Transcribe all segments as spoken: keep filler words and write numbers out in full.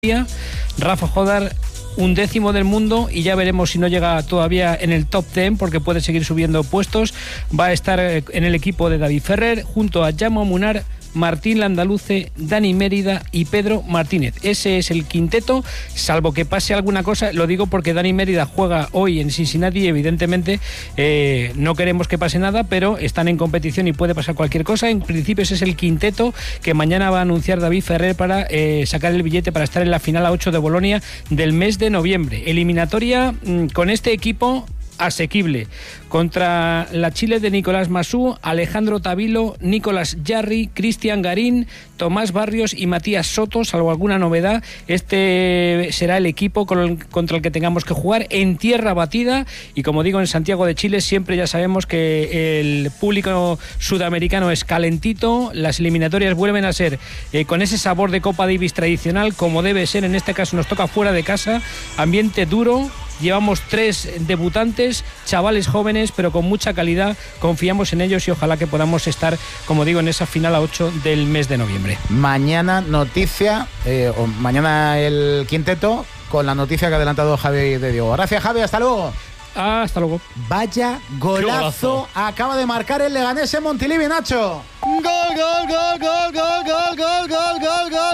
Rafa Jodar, un décimo del mundo, y ya veremos si no llega todavía en el top diez, porque puede seguir subiendo puestos. Va a estar en el equipo de David Ferrer junto a Jaume Munar, Martín Landaluce, Dani Mérida y Pedro Martínez. Ese es el quinteto, salvo que pase alguna cosa. Lo digo porque Dani Mérida juega hoy en Cincinnati y evidentemente eh, no queremos que pase nada, pero están en competición y puede pasar cualquier cosa. En principio ese es el quinteto que mañana va a anunciar David Ferrer para eh, sacar el billete para estar en la final a ocho de Bolonia del mes de noviembre. Eliminatoria mmm, con este equipo asequible, contra la Chile de Nicolás Masú, Alejandro Tavilo, Nicolás Jarry, Cristian Garín, Tomás Barrios y Matías Soto. Salvo alguna novedad, este será el equipo con el, contra el que tengamos que jugar en tierra batida, y como digo, en Santiago de Chile siempre ya sabemos que el público sudamericano es calentito. Las eliminatorias vuelven a ser eh, con ese sabor de Copa Davis tradicional, como debe ser. En este caso nos toca fuera de casa, ambiente duro. Llevamos tres debutantes, chavales jóvenes, pero con mucha calidad. Confiamos en ellos y ojalá que podamos estar, como digo, en esa final a ocho del mes de noviembre. Mañana noticia, eh, o mañana el quinteto, con la noticia que ha adelantado Javi de Diego. Gracias, Javi, hasta luego. Ah, hasta luego. Vaya golazo, golazo acaba de marcar el Leganés en Montilivi, Nacho. Gol, gol, gol, gol, gol, gol, gol, gol, gol, gol,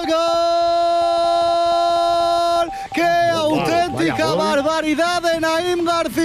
gol. ¡Qué auténtica barbaridad de Naim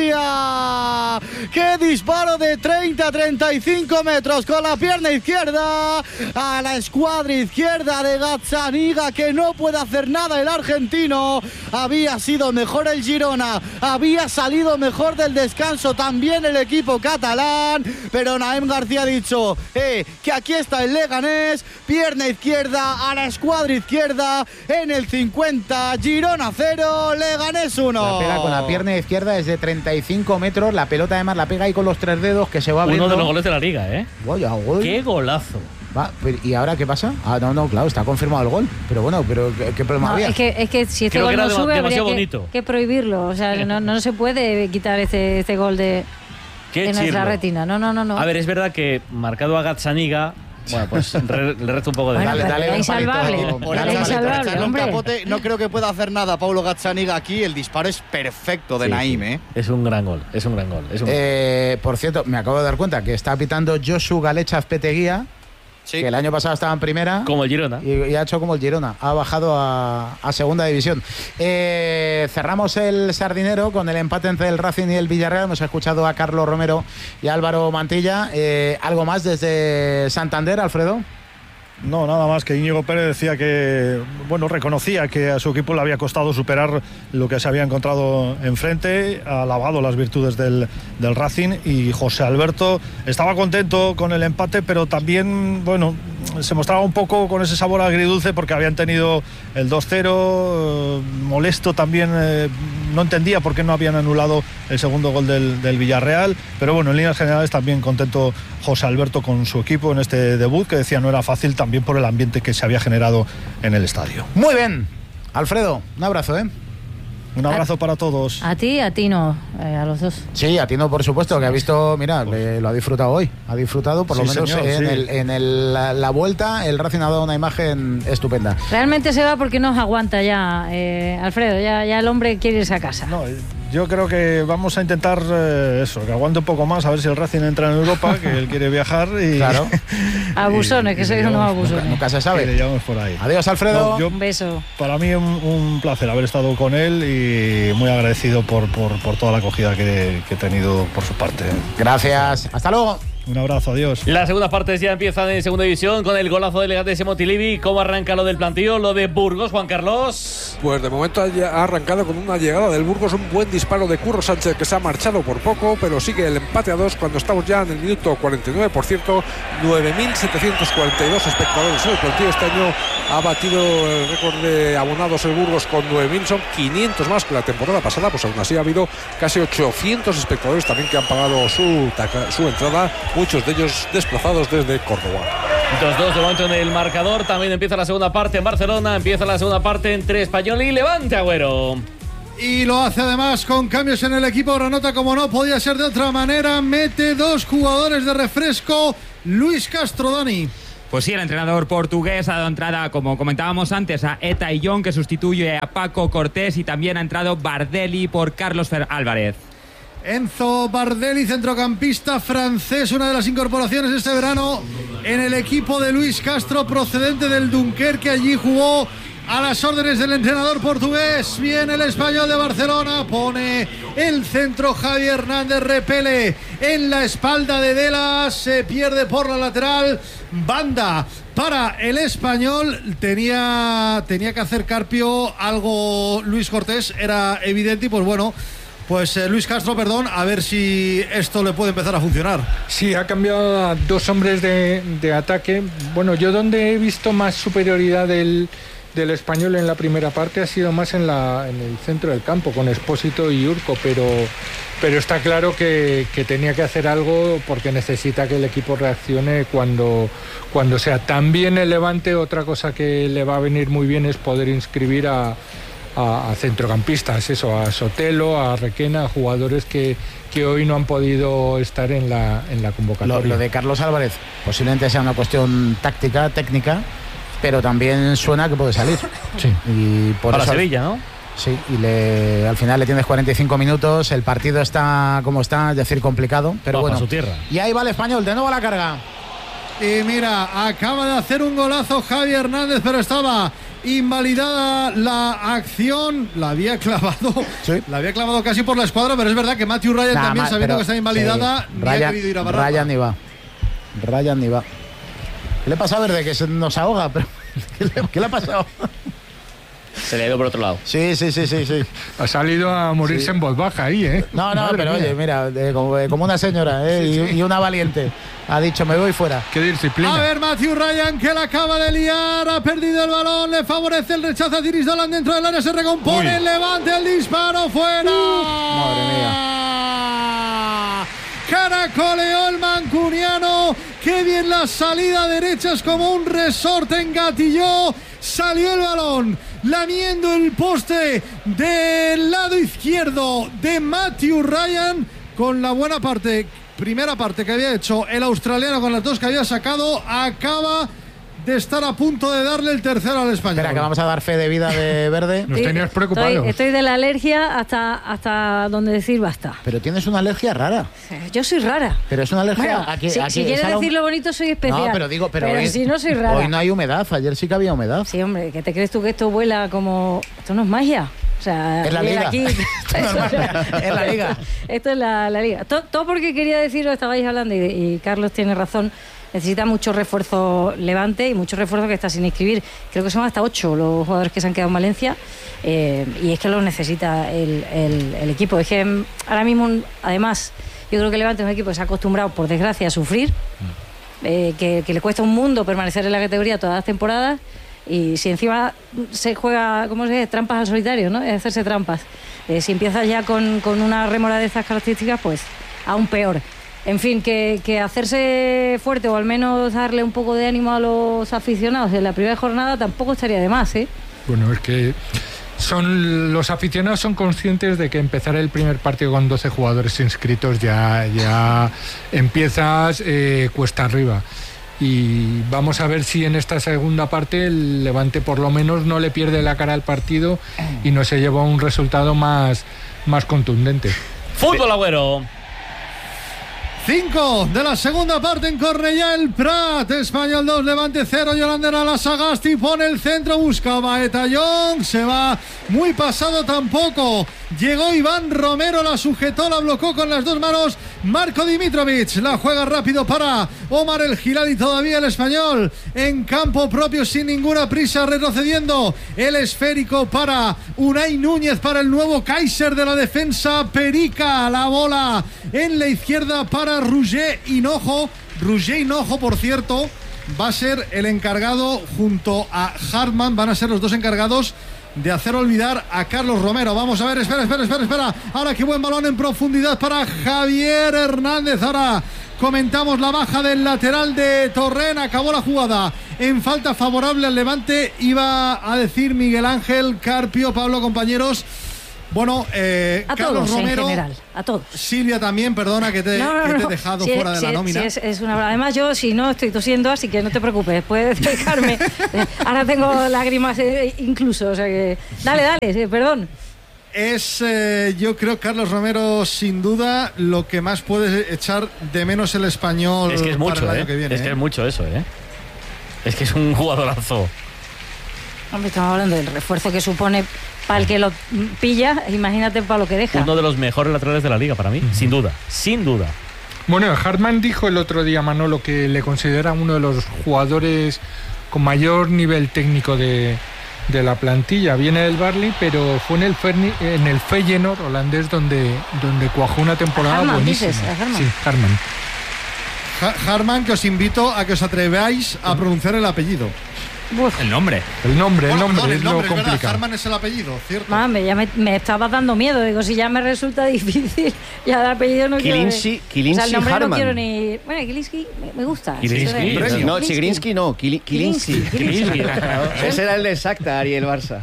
García! ¡Qué disparo de treinta a treinta y cinco metros con la pierna izquierda a la escuadra izquierda de Gazzaniga, que no puede hacer nada el argentino! Había sido mejor el Girona, había salido mejor del descanso también el equipo catalán, pero Naim García ha dicho eh, que aquí está el Leganés, pierna izquierda a la escuadra izquierda en el cincuenta, Girona cero, Leganés uno. La pega con la pierna izquierda desde treinta y cinco metros, la pelota además la pega ahí con los tres dedos, que se va abriendo. Uno de los goles de la liga, ¿eh? Vaya, gol. ¡Qué golazo! Va, ¿y ahora qué pasa? Ah, no, no, claro, está confirmado el gol. Pero bueno, pero ¿qué, qué problema no, había? Es que, es que si este Creo gol no que sube, habría que, que prohibirlo. O sea, no, no se puede quitar este, este gol de, de nuestra retina. No, no, no, no. A ver, es verdad que marcado a Gazzaniga, bueno, pues re, le resto un poco de... Bueno, dale, dale, era insalvable. Era insalvable, hombre. Capote, no creo que pueda hacer nada Paulo Gazzaniga aquí. El disparo es perfecto de sí, Naim, sí. ¿eh? Es un gran gol, es un gran gol. Es un... Eh, por cierto, me acabo de dar cuenta que está pitando Josu Galecha Azpeteguía, sí, que el año pasado estaba en primera. Como el Girona. Y, y ha hecho como el Girona. Ha bajado a, a segunda división. Eh, cerramos el Sardinero con el empate entre el Racing y el Villarreal. Hemos escuchado a Carlos Romero y a Álvaro Mantilla. Eh, ¿Algo más desde Santander, Alfredo? No, nada más que Íñigo Pérez decía que, bueno, reconocía que a su equipo le había costado superar lo que se había encontrado enfrente, ha alabado las virtudes del, del Racing, y José Alberto estaba contento con el empate, pero también, bueno, se mostraba un poco con ese sabor agridulce porque habían tenido el dos cero, eh, molesto también, eh, no entendía por qué no habían anulado el segundo gol del, del Villarreal, pero bueno, en líneas generales también contento José Alberto con su equipo en este debut, que decía no era fácil también por el ambiente que se había generado en el estadio. Muy bien, Alfredo, un abrazo, ¿eh? Un abrazo a, para todos. A ti, a ti no, eh, a los dos. Sí, a ti no, por supuesto, que ha visto, mira, le, lo ha disfrutado hoy. Ha disfrutado, por lo sí, menos señor, en, sí. el, en el, la, la vuelta, el Racing ha dado una imagen estupenda. Realmente se va porque no se aguanta ya, eh, Alfredo, ya, ya el hombre quiere irse a casa. No, yo creo que vamos a intentar eh, eso, que aguante un poco más, a ver si el Racing entra en Europa, que él quiere viajar y... Claro. Abusones, que sois unos abusones. Nunca, nunca se sabe. Y le llevamos por ahí. Adiós, Alfredo. No, yo, un beso. Para mí un, un placer haber estado con él y muy agradecido por, por, por toda la acogida que, que he tenido por su parte. Gracias. Hasta luego. Un abrazo, adiós. Las segundas partes ya empiezan en segunda división con el golazo del Leganés de Montilivi. ¿Cómo arranca lo del plantío, lo de Burgos, Juan Carlos? Pues de momento ha arrancado con una llegada del Burgos, un buen disparo de Curro Sánchez, que se ha marchado por poco, pero sigue el empate a dos cuando estamos ya en el minuto cuarenta y nueve. Por cierto, nueve mil setecientos cuarenta y dos espectadores en el plantío. Este año ha batido el récord de abonados el Burgos con nueve mil, son quinientos más que la temporada pasada. Pues aún así ha habido casi ochocientos espectadores también que han pagado su, su entrada, muchos de ellos desplazados desde Córdoba. dos dos de momento en el marcador. También empieza la segunda parte en Barcelona, empieza la segunda parte entre Español y Levante, Agüero. Y lo hace además con cambios en el equipo granota, como no podía ser de otra manera. Mete dos jugadores de refresco, Luis Castro, Dani. Pues sí, el entrenador portugués ha dado entrada, como comentábamos antes, a Eta Young, que sustituye a Paco Cortés, y también ha entrado Bardelli por Carlos Fer Álvarez. Enzo Bardelli, centrocampista francés, una de las incorporaciones este verano en el equipo de Luis Castro, procedente del Dunkerque. Allí jugó a las órdenes del entrenador portugués. Viene el Español de Barcelona, pone el centro Javi Hernández, repele en la espalda de Delas, se pierde por la lateral, banda para el Español. Tenía, tenía que hacer Carpio algo Luis Cortés, era evidente, y pues bueno, pues eh, Luis Castro, perdón, a ver si esto le puede empezar a funcionar. Sí, ha cambiado a dos hombres de, de ataque. Bueno, yo donde he visto más superioridad del, del Español en la primera parte ha sido más en, la, en el centro del campo, con Expósito y Urco, pero, pero está claro que, que tenía que hacer algo porque necesita que el equipo reaccione cuando, cuando sea. También el Levante, otra cosa que le va a venir muy bien es poder inscribir a A, a centrocampistas, eso, a Sotelo, a Requena, a jugadores que, que hoy no han podido estar en la, en la convocatoria. Lo, lo de Carlos Álvarez posiblemente sea una cuestión táctica, técnica, pero también suena que puede salir. Sí. Y por Para eso, Sevilla, ¿no? Sí, y le, al final le tienes cuarenta y cinco minutos, el partido está como está, es decir, complicado, pero Bajo bueno. su tierra. Y ahí va el Español, de nuevo a la carga. Y mira, acaba de hacer un golazo Javi Hernández, pero estaba invalidada la acción, la había clavado, sí. la había clavado casi por la escuadra, pero es verdad que Matthew Ryan nah, también, sabiendo que está invalidada, sí. ni Ryan, ha querido ir a barrar. Ryan ni va. Ryan ni va. ¿Qué le pasa a Verde? Que se nos ahoga, pero ¿qué le, qué le ha pasado? Se le ha ido por otro lado. Sí, sí, sí, sí, sí. Ha salido a morirse sí. en voz baja ahí, ¿eh? No, no, Madre pero mía. Oye, mira, eh, como, eh, como una señora, ¿eh? Sí, sí. Y, y una valiente. Ha dicho, me voy fuera. Qué disciplina. A ver, Matthew Ryan, que la acaba de liar, ha perdido el balón, le favorece el rechazo a Ciris Dolan dentro del área, se recompone, Uy. el levante, el disparo, fuera. Uh, madre mía. Caracoleó el mancuniano, qué bien la salida derecha, es como un resorte, engatilló, salió el balón, lamiendo el poste del lado izquierdo de Matthew Ryan, con la buena parte, primera parte que había hecho el australiano con las dos que había sacado, acaba de estar a punto de darle el tercero al Español. Espera, que vamos a dar fe de vida de Verde. Nos tenías preocupados. Estoy, estoy de la alergia hasta, hasta donde decir basta. Pero tienes una alergia rara. Yo soy rara. Pero es una alergia... Bueno, aquí, si, aquí, si quieres decirlo bonito, soy especial. No, pero digo... Pero, pero hoy, si no soy rara. Hoy no hay humedad, ayer sí que había humedad. Sí, hombre, ¿qué te crees tú que esto vuela como...? Esto no es magia. O sea, es la liga. Aquí, es la liga. Esto es la, la liga. Todo, todo porque quería deciros, estabais hablando, y, y Carlos tiene razón, necesita mucho refuerzo Levante y mucho refuerzo que está sin inscribir. Creo que son hasta ocho los jugadores que se han quedado en Valencia, eh, y es que los necesita el, el, el equipo. Es que ahora mismo, además, yo creo que Levante es un equipo que se ha acostumbrado, por desgracia, a sufrir, eh, que, que le cuesta un mundo permanecer en la categoría todas las temporadas. Y si encima se juega, ¿cómo se dice? Trampas al solitario, ¿no? Es hacerse trampas. Eh, si empiezas ya con, con una rémora de estas características, pues aún peor. En fin, que, que hacerse fuerte o al menos darle un poco de ánimo a los aficionados en la primera jornada tampoco estaría de más, ¿eh? Bueno, es que son los aficionados son conscientes de que empezar el primer partido con doce jugadores inscritos ya, ya empiezas eh, cuesta arriba. Y vamos a ver si en esta segunda parte el Levante por lo menos no le pierde la cara al partido y no se lleva un resultado más, más contundente. Fútbol, Agüero. cinco de la segunda parte en Cornellà el Prat. Español dos, Levante cero. Yolander a la Sagasti, pone el centro, buscaba a Eta Young, se va muy pasado tampoco. Llegó Iván Romero, la sujetó, la blocó con las dos manos Marco Dimitrovic, la juega rápido para Omar El Hilali. Todavía el Español en campo propio sin ninguna prisa, retrocediendo el esférico para Unai Núñez, para el nuevo Kaiser de la defensa Perica. La bola en la izquierda para Roger Hinojo. Roger Hinojo, por cierto, va a ser el encargado junto a Hartmann, van a ser los dos encargados de hacer olvidar a Carlos Romero. Vamos a ver, espera, espera, espera, espera. Ahora qué buen balón en profundidad para Javier Hernández. Ahora comentamos la baja del lateral de Torrent. Acabó la jugada en falta favorable al Levante. Iba a decir Miguel Ángel Carpio, Pablo, compañeros, Bueno, eh, a Carlos todos Romero, en general, a todos. Silvia también, perdona que te, No, no, que te no. he dejado Sí, fuera de sí, la nómina. sí, es, es una... Además, yo si no estoy tosiendo, así que no te preocupes, puedes dejarme. Ahora tengo lágrimas eh, incluso, o sea que... Dale, dale, sí, perdón. Es, eh, yo creo, Carlos Romero, sin duda, lo que más puede echar de menos el Español Es que es mucho, para el año ¿eh? que viene. Es que ¿eh? es mucho eso, ¿eh? Es que es un jugadorazo. Hombre, estamos hablando del refuerzo que supone para el que lo pilla, imagínate para lo que deja. Uno de los mejores laterales de la liga para mí, uh-huh. sin duda, sin duda. Bueno, Hartmann dijo el otro día, Manolo, que le considera uno de los jugadores con mayor nivel técnico de, de la plantilla. Viene del Barley, pero fue en el, Ferni, en el Feyenoord holandés donde, donde cuajó una temporada Hartmann, buenísima. dices, Hartmann. Sí, Hartmann. Ha- Hartmann, que os invito a que os atreváis a pronunciar el apellido. Uf. El nombre. El nombre, el Bueno, nombre perdón, es el lo nombre, es verdad, complicado. Hartmann es el apellido, ¿cierto? Mame, ya me, me estaba dando miedo. Digo, si ya me resulta difícil, ya de apellido no Kilinski, quiero. Kilinski, o sea, el nombre Hartmann. no quiero ni. Bueno, Kilinski me, me gusta. Kilinski, Sí, No, Chigrinsky no, Kili- Kilinski. Kilinski. Ese era el de Shakhtar y el Barça.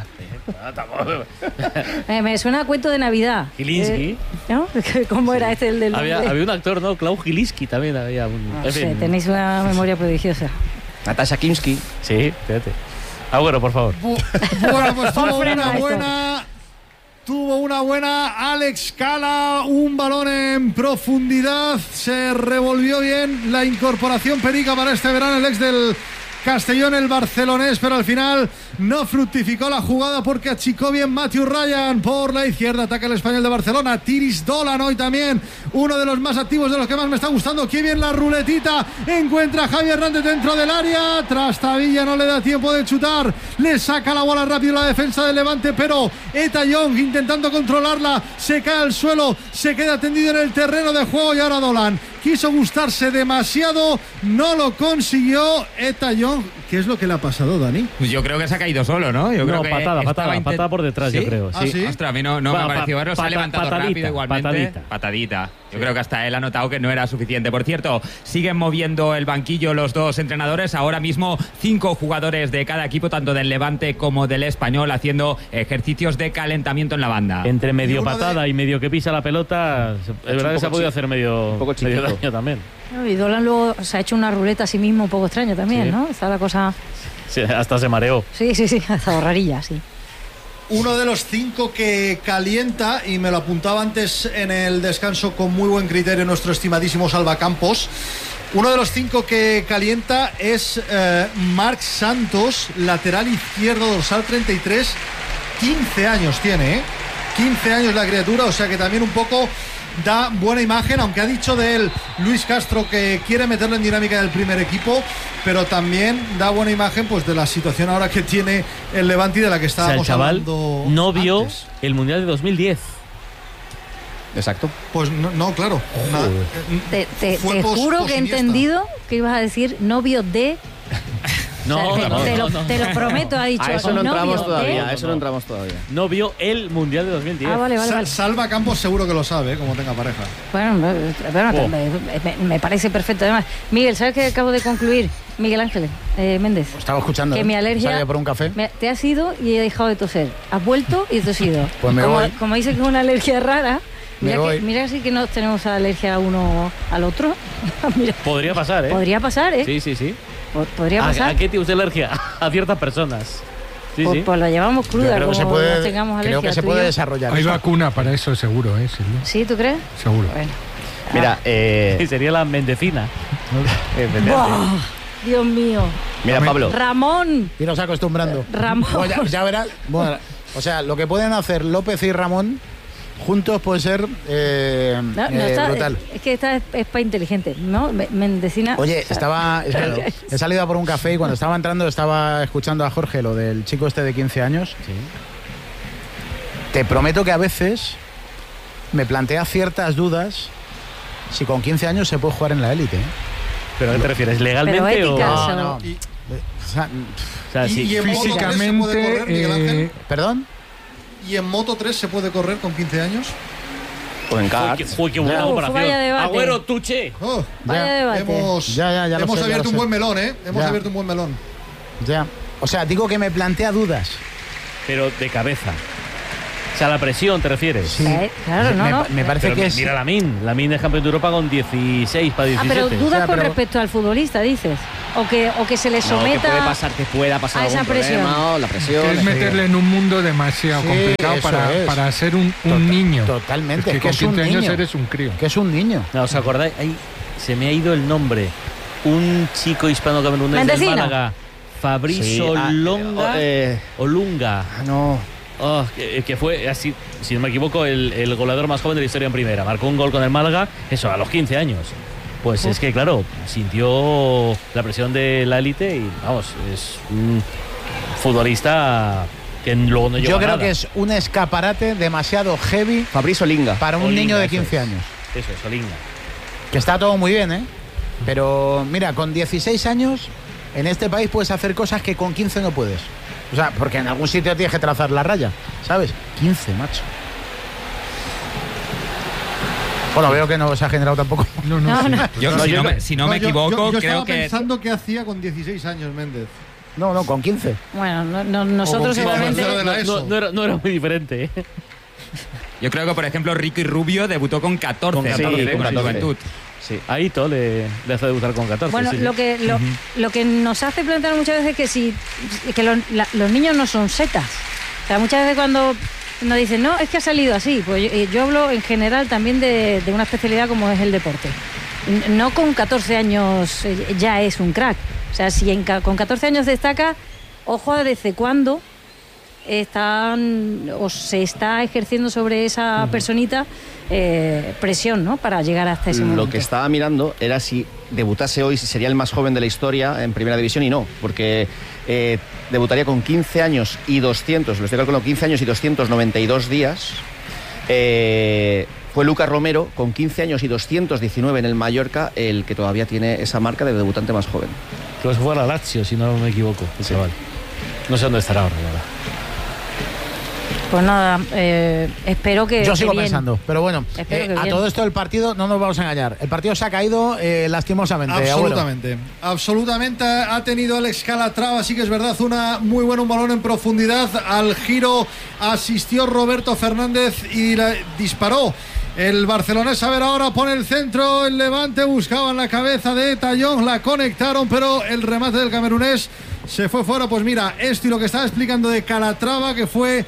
Eh, me suena a cuento de Navidad. Kilinski. Eh, ¿No? ¿Cómo era este el del Había, nombre? había un actor, ¿no? Klaus Kilinski también había un... No en sé, fin. tenéis una memoria prodigiosa. Natasha Kinski. Sí, fíjate. Agüero, por favor. Bu- Bueno, pues tuvo Frena una esto. buena. Tuvo una buena Alex Cala, un balón en profundidad. Se revolvió bien la incorporación perica para este verano, el ex del Castellón, el barcelonés, pero al final no fructificó la jugada porque achicó bien Matthew Ryan por la izquierda. Ataca el español de Barcelona, Tiris Dolan hoy también, uno de los más activos, de los que más me está gustando. Qué bien la ruletita, encuentra a Javier Hernández dentro del área, Trastavilla no le da tiempo de chutar, le saca la bola rápido la defensa del Levante, pero Eta Young intentando controlarla, se cae al suelo, se queda tendido en el terreno de juego y ahora Dolan quiso gustarse demasiado, no lo consiguió. Eta Young, ¿qué es lo que le ha pasado, Dani? Pues yo creo que se ha caído solo, ¿no? Yo No, creo que patada, estaba patada, intent- patada por detrás, yo creo, ¿Ah, sí. sí? Ostras, a mí no, no Va, me ha pa- parecido verlo. Se ha pata- levantado patadita, rápido igualmente. patadita. Patadita. Yo creo que hasta él ha notado que no era suficiente. Por cierto, siguen moviendo el banquillo los dos entrenadores. Ahora mismo cinco jugadores de cada equipo, tanto del Levante como del Español, haciendo ejercicios de calentamiento en la banda. Entre medio Y uno patada de- y medio que pisa la pelota, es verdad que se ha podido hacer medio, un poco medio chiquito. daño también. No, y Dolan luego se ha hecho una ruleta a sí mismo un poco extraño también, Sí. ¿no? Está la cosa... Sí, hasta se mareó. Sí, sí, sí, ha estado rarilla, sí. Uno de los cinco que calienta, y me lo apuntaba antes en el descanso con muy buen criterio nuestro estimadísimo Salvacampos, uno de los cinco que calienta es eh, Marc Santos, lateral izquierdo, dorsal treinta y tres, quince años tiene, ¿eh? quince años la criatura, o sea que también un poco da buena imagen, aunque ha dicho de él Luis Castro que quiere meterlo en dinámica del primer equipo, pero también da buena imagen pues de la situación ahora que tiene el Levante y de la que O sea, estábamos el chaval hablando no vio antes. el Mundial de dos mil diez. Exacto. Pues no, no, claro. Nada. Te, te- Fue te pos- juro que he posiniesta. entendido que ibas a decir novio de... No, O sea, te, no, te no, lo, no. te lo prometo, ha dicho. A eso no novio entramos de- todavía, a No, eso no. no entramos todavía. No vio el Mundial de dos mil diez. Ah, vale, vale, Sa- vale. Salva Campos seguro que lo sabe, ¿eh? Como tenga pareja. Bueno, me- bueno, Oh. me, me- me parece perfecto. Además, Miguel, ¿sabes qué acabo de concluir? Miguel Ángel eh, Méndez. Estaba escuchando. Que ¿eh? mi alergia... Salía por un café. me- te has ido y he dejado de toser. Has vuelto y he tosido. Pues me como, voy. como dice que es una alergia rara, Me mira, voy. que, mira así que no tenemos alergia uno al otro. Mira, Podría pasar, ¿eh? podría pasar, ¿eh? Sí, sí, sí. Po- Podría ¿A, pasar. ¿A qué tiene usted alergia? A ciertas personas. Sí, pues, sí. pues la llevamos Yo cruda, creo como que se no puede, tengamos alergia. creo que se tú y puede yo. desarrollar. Hay eso. vacuna para eso, seguro, ¿eh, Silvia? ¿Sí, tú crees? Seguro. Bueno. Mira, eh, Sería la mendecina. ¡Buah! Dios mío. mira Pablo. Ramón. Iros acostumbrando. Ramón. Pues ya, ya verás. Bueno, o sea, lo que pueden hacer López y Ramón juntos puede ser eh, No, no eh, está- brutal. Es que esta es, es para inteligente, ¿no? Me- Mendecina. Oye, o sea, estaba. es que claro. he salido a por un café y cuando estaba entrando estaba escuchando a Jorge lo del chico este de quince años. Te prometo que a veces me plantea ciertas dudas si con quince años se puede jugar en la élite. ¿eh? ¿Pero a qué te refieres? ¿Legalmente Pero éticas, o...? o- No, no. Y, O sea, O sea, y- sí. y en Moto tres se puede Físicamente, correr, Miguel Ángel. eh, ¿Perdón? ¿Y en Moto tres se puede correr con quince años? O en Uy, qué, karts. uy, qué buena Uf, comparación. vaya debate. Agüero, tuche. Oh, Vaya Ya, debate. hemos Ya, ya, ya lo hemos sé, ya abierto lo un sé. buen melón, ¿eh? Hemos Ya. abierto un buen melón. Ya. O sea, digo que me plantea dudas. Pero de cabeza. sea, la presión, ¿te refieres? Sí. Eh, claro, no, me, no. me parece pero que mi- es... Mira Lamine. Lamine es campeón de Europa con dieciséis para Ah, diecisiete. pero dudas O sea, con pero- respecto al futbolista, dices. O que, o que se le No, que someta puede pasar, que pueda pasar a esa algún presión. problema, o la presión. Que es meterle en un mundo demasiado Sí, complicado eso para, es. para ser un, un Tota- niño. Totalmente, Es que que con es un quince años niño. eres un crío. Que es un niño. No, ¿os acordáis? Ahí se me ha ido el nombre. Un chico hispano-camerunés del Mendecino. Málaga. Fabricio Sí, ah, Olonga. eh, Olunga. No. Oh, que, que fue, así, si no me equivoco, el, el goleador más joven de la historia en primera. Marcó un gol con el Málaga, eso, a los quince años. Pues es que, claro, sintió la presión de la élite y, vamos, es un futbolista que luego no llegó Yo a creo nada. que es un escaparate demasiado heavy Fabricio Olinga. para un Olinga, niño de eso quince es. años. Eso es, Olinga. Que está todo muy bien, ¿eh? Pero mira, con dieciséis años en este país puedes hacer cosas que con quince no puedes. O sea, porque en algún sitio tienes que trazar la raya, ¿sabes? quince, macho. Bueno, veo que no se ha generado tampoco. No, no, No, sí. no. Yo, No, si yo no, creo- me, si no me yo- equivoco, yo, yo creo estaba que. pensando qué hacía con dieciséis años Méndez. No, no, con quince. Bueno, no- no- nosotros O con seguramente. tercero de la No, ESO. no- no era, no era muy diferente, ¿eh? Yo creo que, por ejemplo, Ricky Rubio debutó con catorce, Con catorce, en con la catorce. juventud. Sí. A Ito le, le hace debutar con catorce. Bueno, sí, sí. lo que lo, lo que nos hace plantear muchas veces que si que los, la- los niños no son setas. O sea, muchas veces cuando nos dicen, no, es que ha salido así. Pues yo, eh, yo hablo en general también de, de una especialidad como es el deporte. N- No con catorce años eh, ya es un crack. O sea, si en ca- con catorce años destaca, ojo a desde cuándo están o se está ejerciendo sobre esa personita eh, presión, ¿no? Para llegar hasta ese momento. Lo que estaba mirando era si debutase hoy, si sería el más joven de la historia en primera división, y no, porque eh, debutaría con quince años y doscientos, lo estoy calculando, quince años y doscientos noventa y dos días. Eh, fue Lucas Romero, con quince años y doscientos diecinueve en el Mallorca, el que todavía tiene esa marca de debutante más joven. Creo que fue a la Lazio, si no me equivoco, el Sí. chaval. No sé dónde estará ahora, la verdad. Pues nada, eh, espero que. Yo que sigo bien. pensando, pero bueno, Espero eh, que a bien. todo esto del partido no nos vamos a engañar. El partido se ha caído eh, lastimosamente. abuelo. Absolutamente, absolutamente ha tenido Alex Calatrava, sí que es verdad, una muy buena, un balón en profundidad, al giro asistió Roberto Fernández y la disparó. El barcelonés, a ver, ahora pone el centro, el Levante buscaba en la cabeza de Tallón, la conectaron, pero el remate del camerunés se fue fuera. Pues mira, esto y lo que estaba explicando de Calatrava, que fue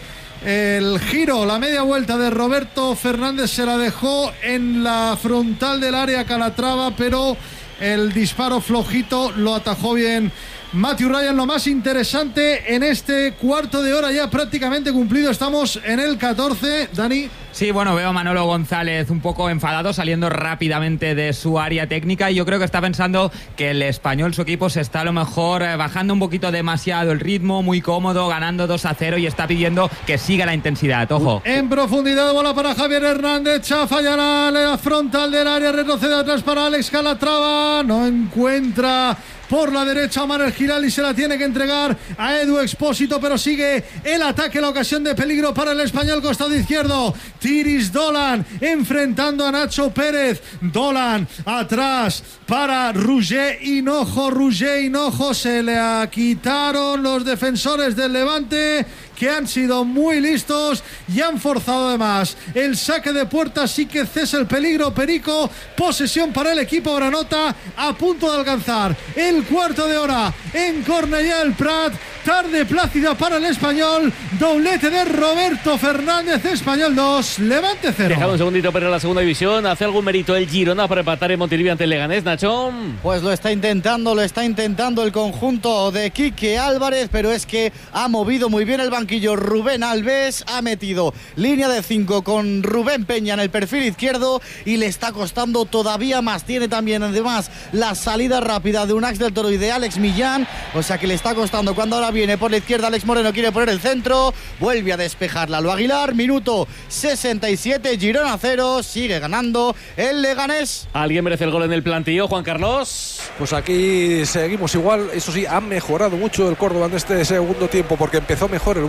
el giro, la media vuelta de Roberto Fernández, se la dejó en la frontal del área Calatrava, pero el disparo flojito lo atajó bien Matthew Ryan. Lo más interesante en este cuarto de hora ya prácticamente cumplido, estamos en el catorce, Dani. Sí, bueno, veo a Manolo González un poco enfadado, saliendo rápidamente de su área técnica, y yo creo que está pensando que el Español, su equipo, se está a lo mejor eh, bajando un poquito demasiado el ritmo, muy cómodo, ganando dos a cero, y está pidiendo que siga la intensidad. Ojo. En profundidad, bola para Javier Hernández, chafa ya la, la frontal del área, retrocede atrás para Alex Calatrava, no encuentra por la derecha Manuel Giral y se la tiene que entregar a Edu Expósito, pero sigue el ataque, la ocasión de peligro para el Español, costado izquierdo. Tiris Dolan enfrentando a Nacho Pérez. Dolan atrás para Roger Hinojo. Roger Hinojo, se le quitaron los defensores del Levante, que han sido muy listos y han forzado además el saque de puerta. Sí que cesa el peligro Perico. Posesión para el equipo granota, a punto de alcanzar el cuarto de hora en Cornellà del Prat. Tarde plácida para el Español. Doblete de Roberto Fernández. Español dos, Levante cero. Dejado un segundito para la segunda división. ¿Hace algún mérito el Girona para empatar en Montilivi ante el Leganés, Nachón? Pues lo está intentando, lo está intentando el conjunto de Quique Álvarez, pero es que ha movido muy bien el banquillo Rubén Alves, ha metido línea de cinco con Rubén Peña en el perfil izquierdo y le está costando todavía más. Tiene también además la salida rápida de un Ax del Toro y de Alex Millán, o sea que le está costando. Cuando ahora viene por la izquierda Alex Moreno, quiere poner el centro, vuelve a despejar Lalo Aguilar. Minuto sesenta y siete, Girona cero, sigue ganando el Leganés. ¿Alguien merece el gol en el plantillo, Juan Carlos? Pues aquí seguimos igual. Eso sí, ha mejorado mucho el Córdoba en este segundo tiempo, porque empezó mejor el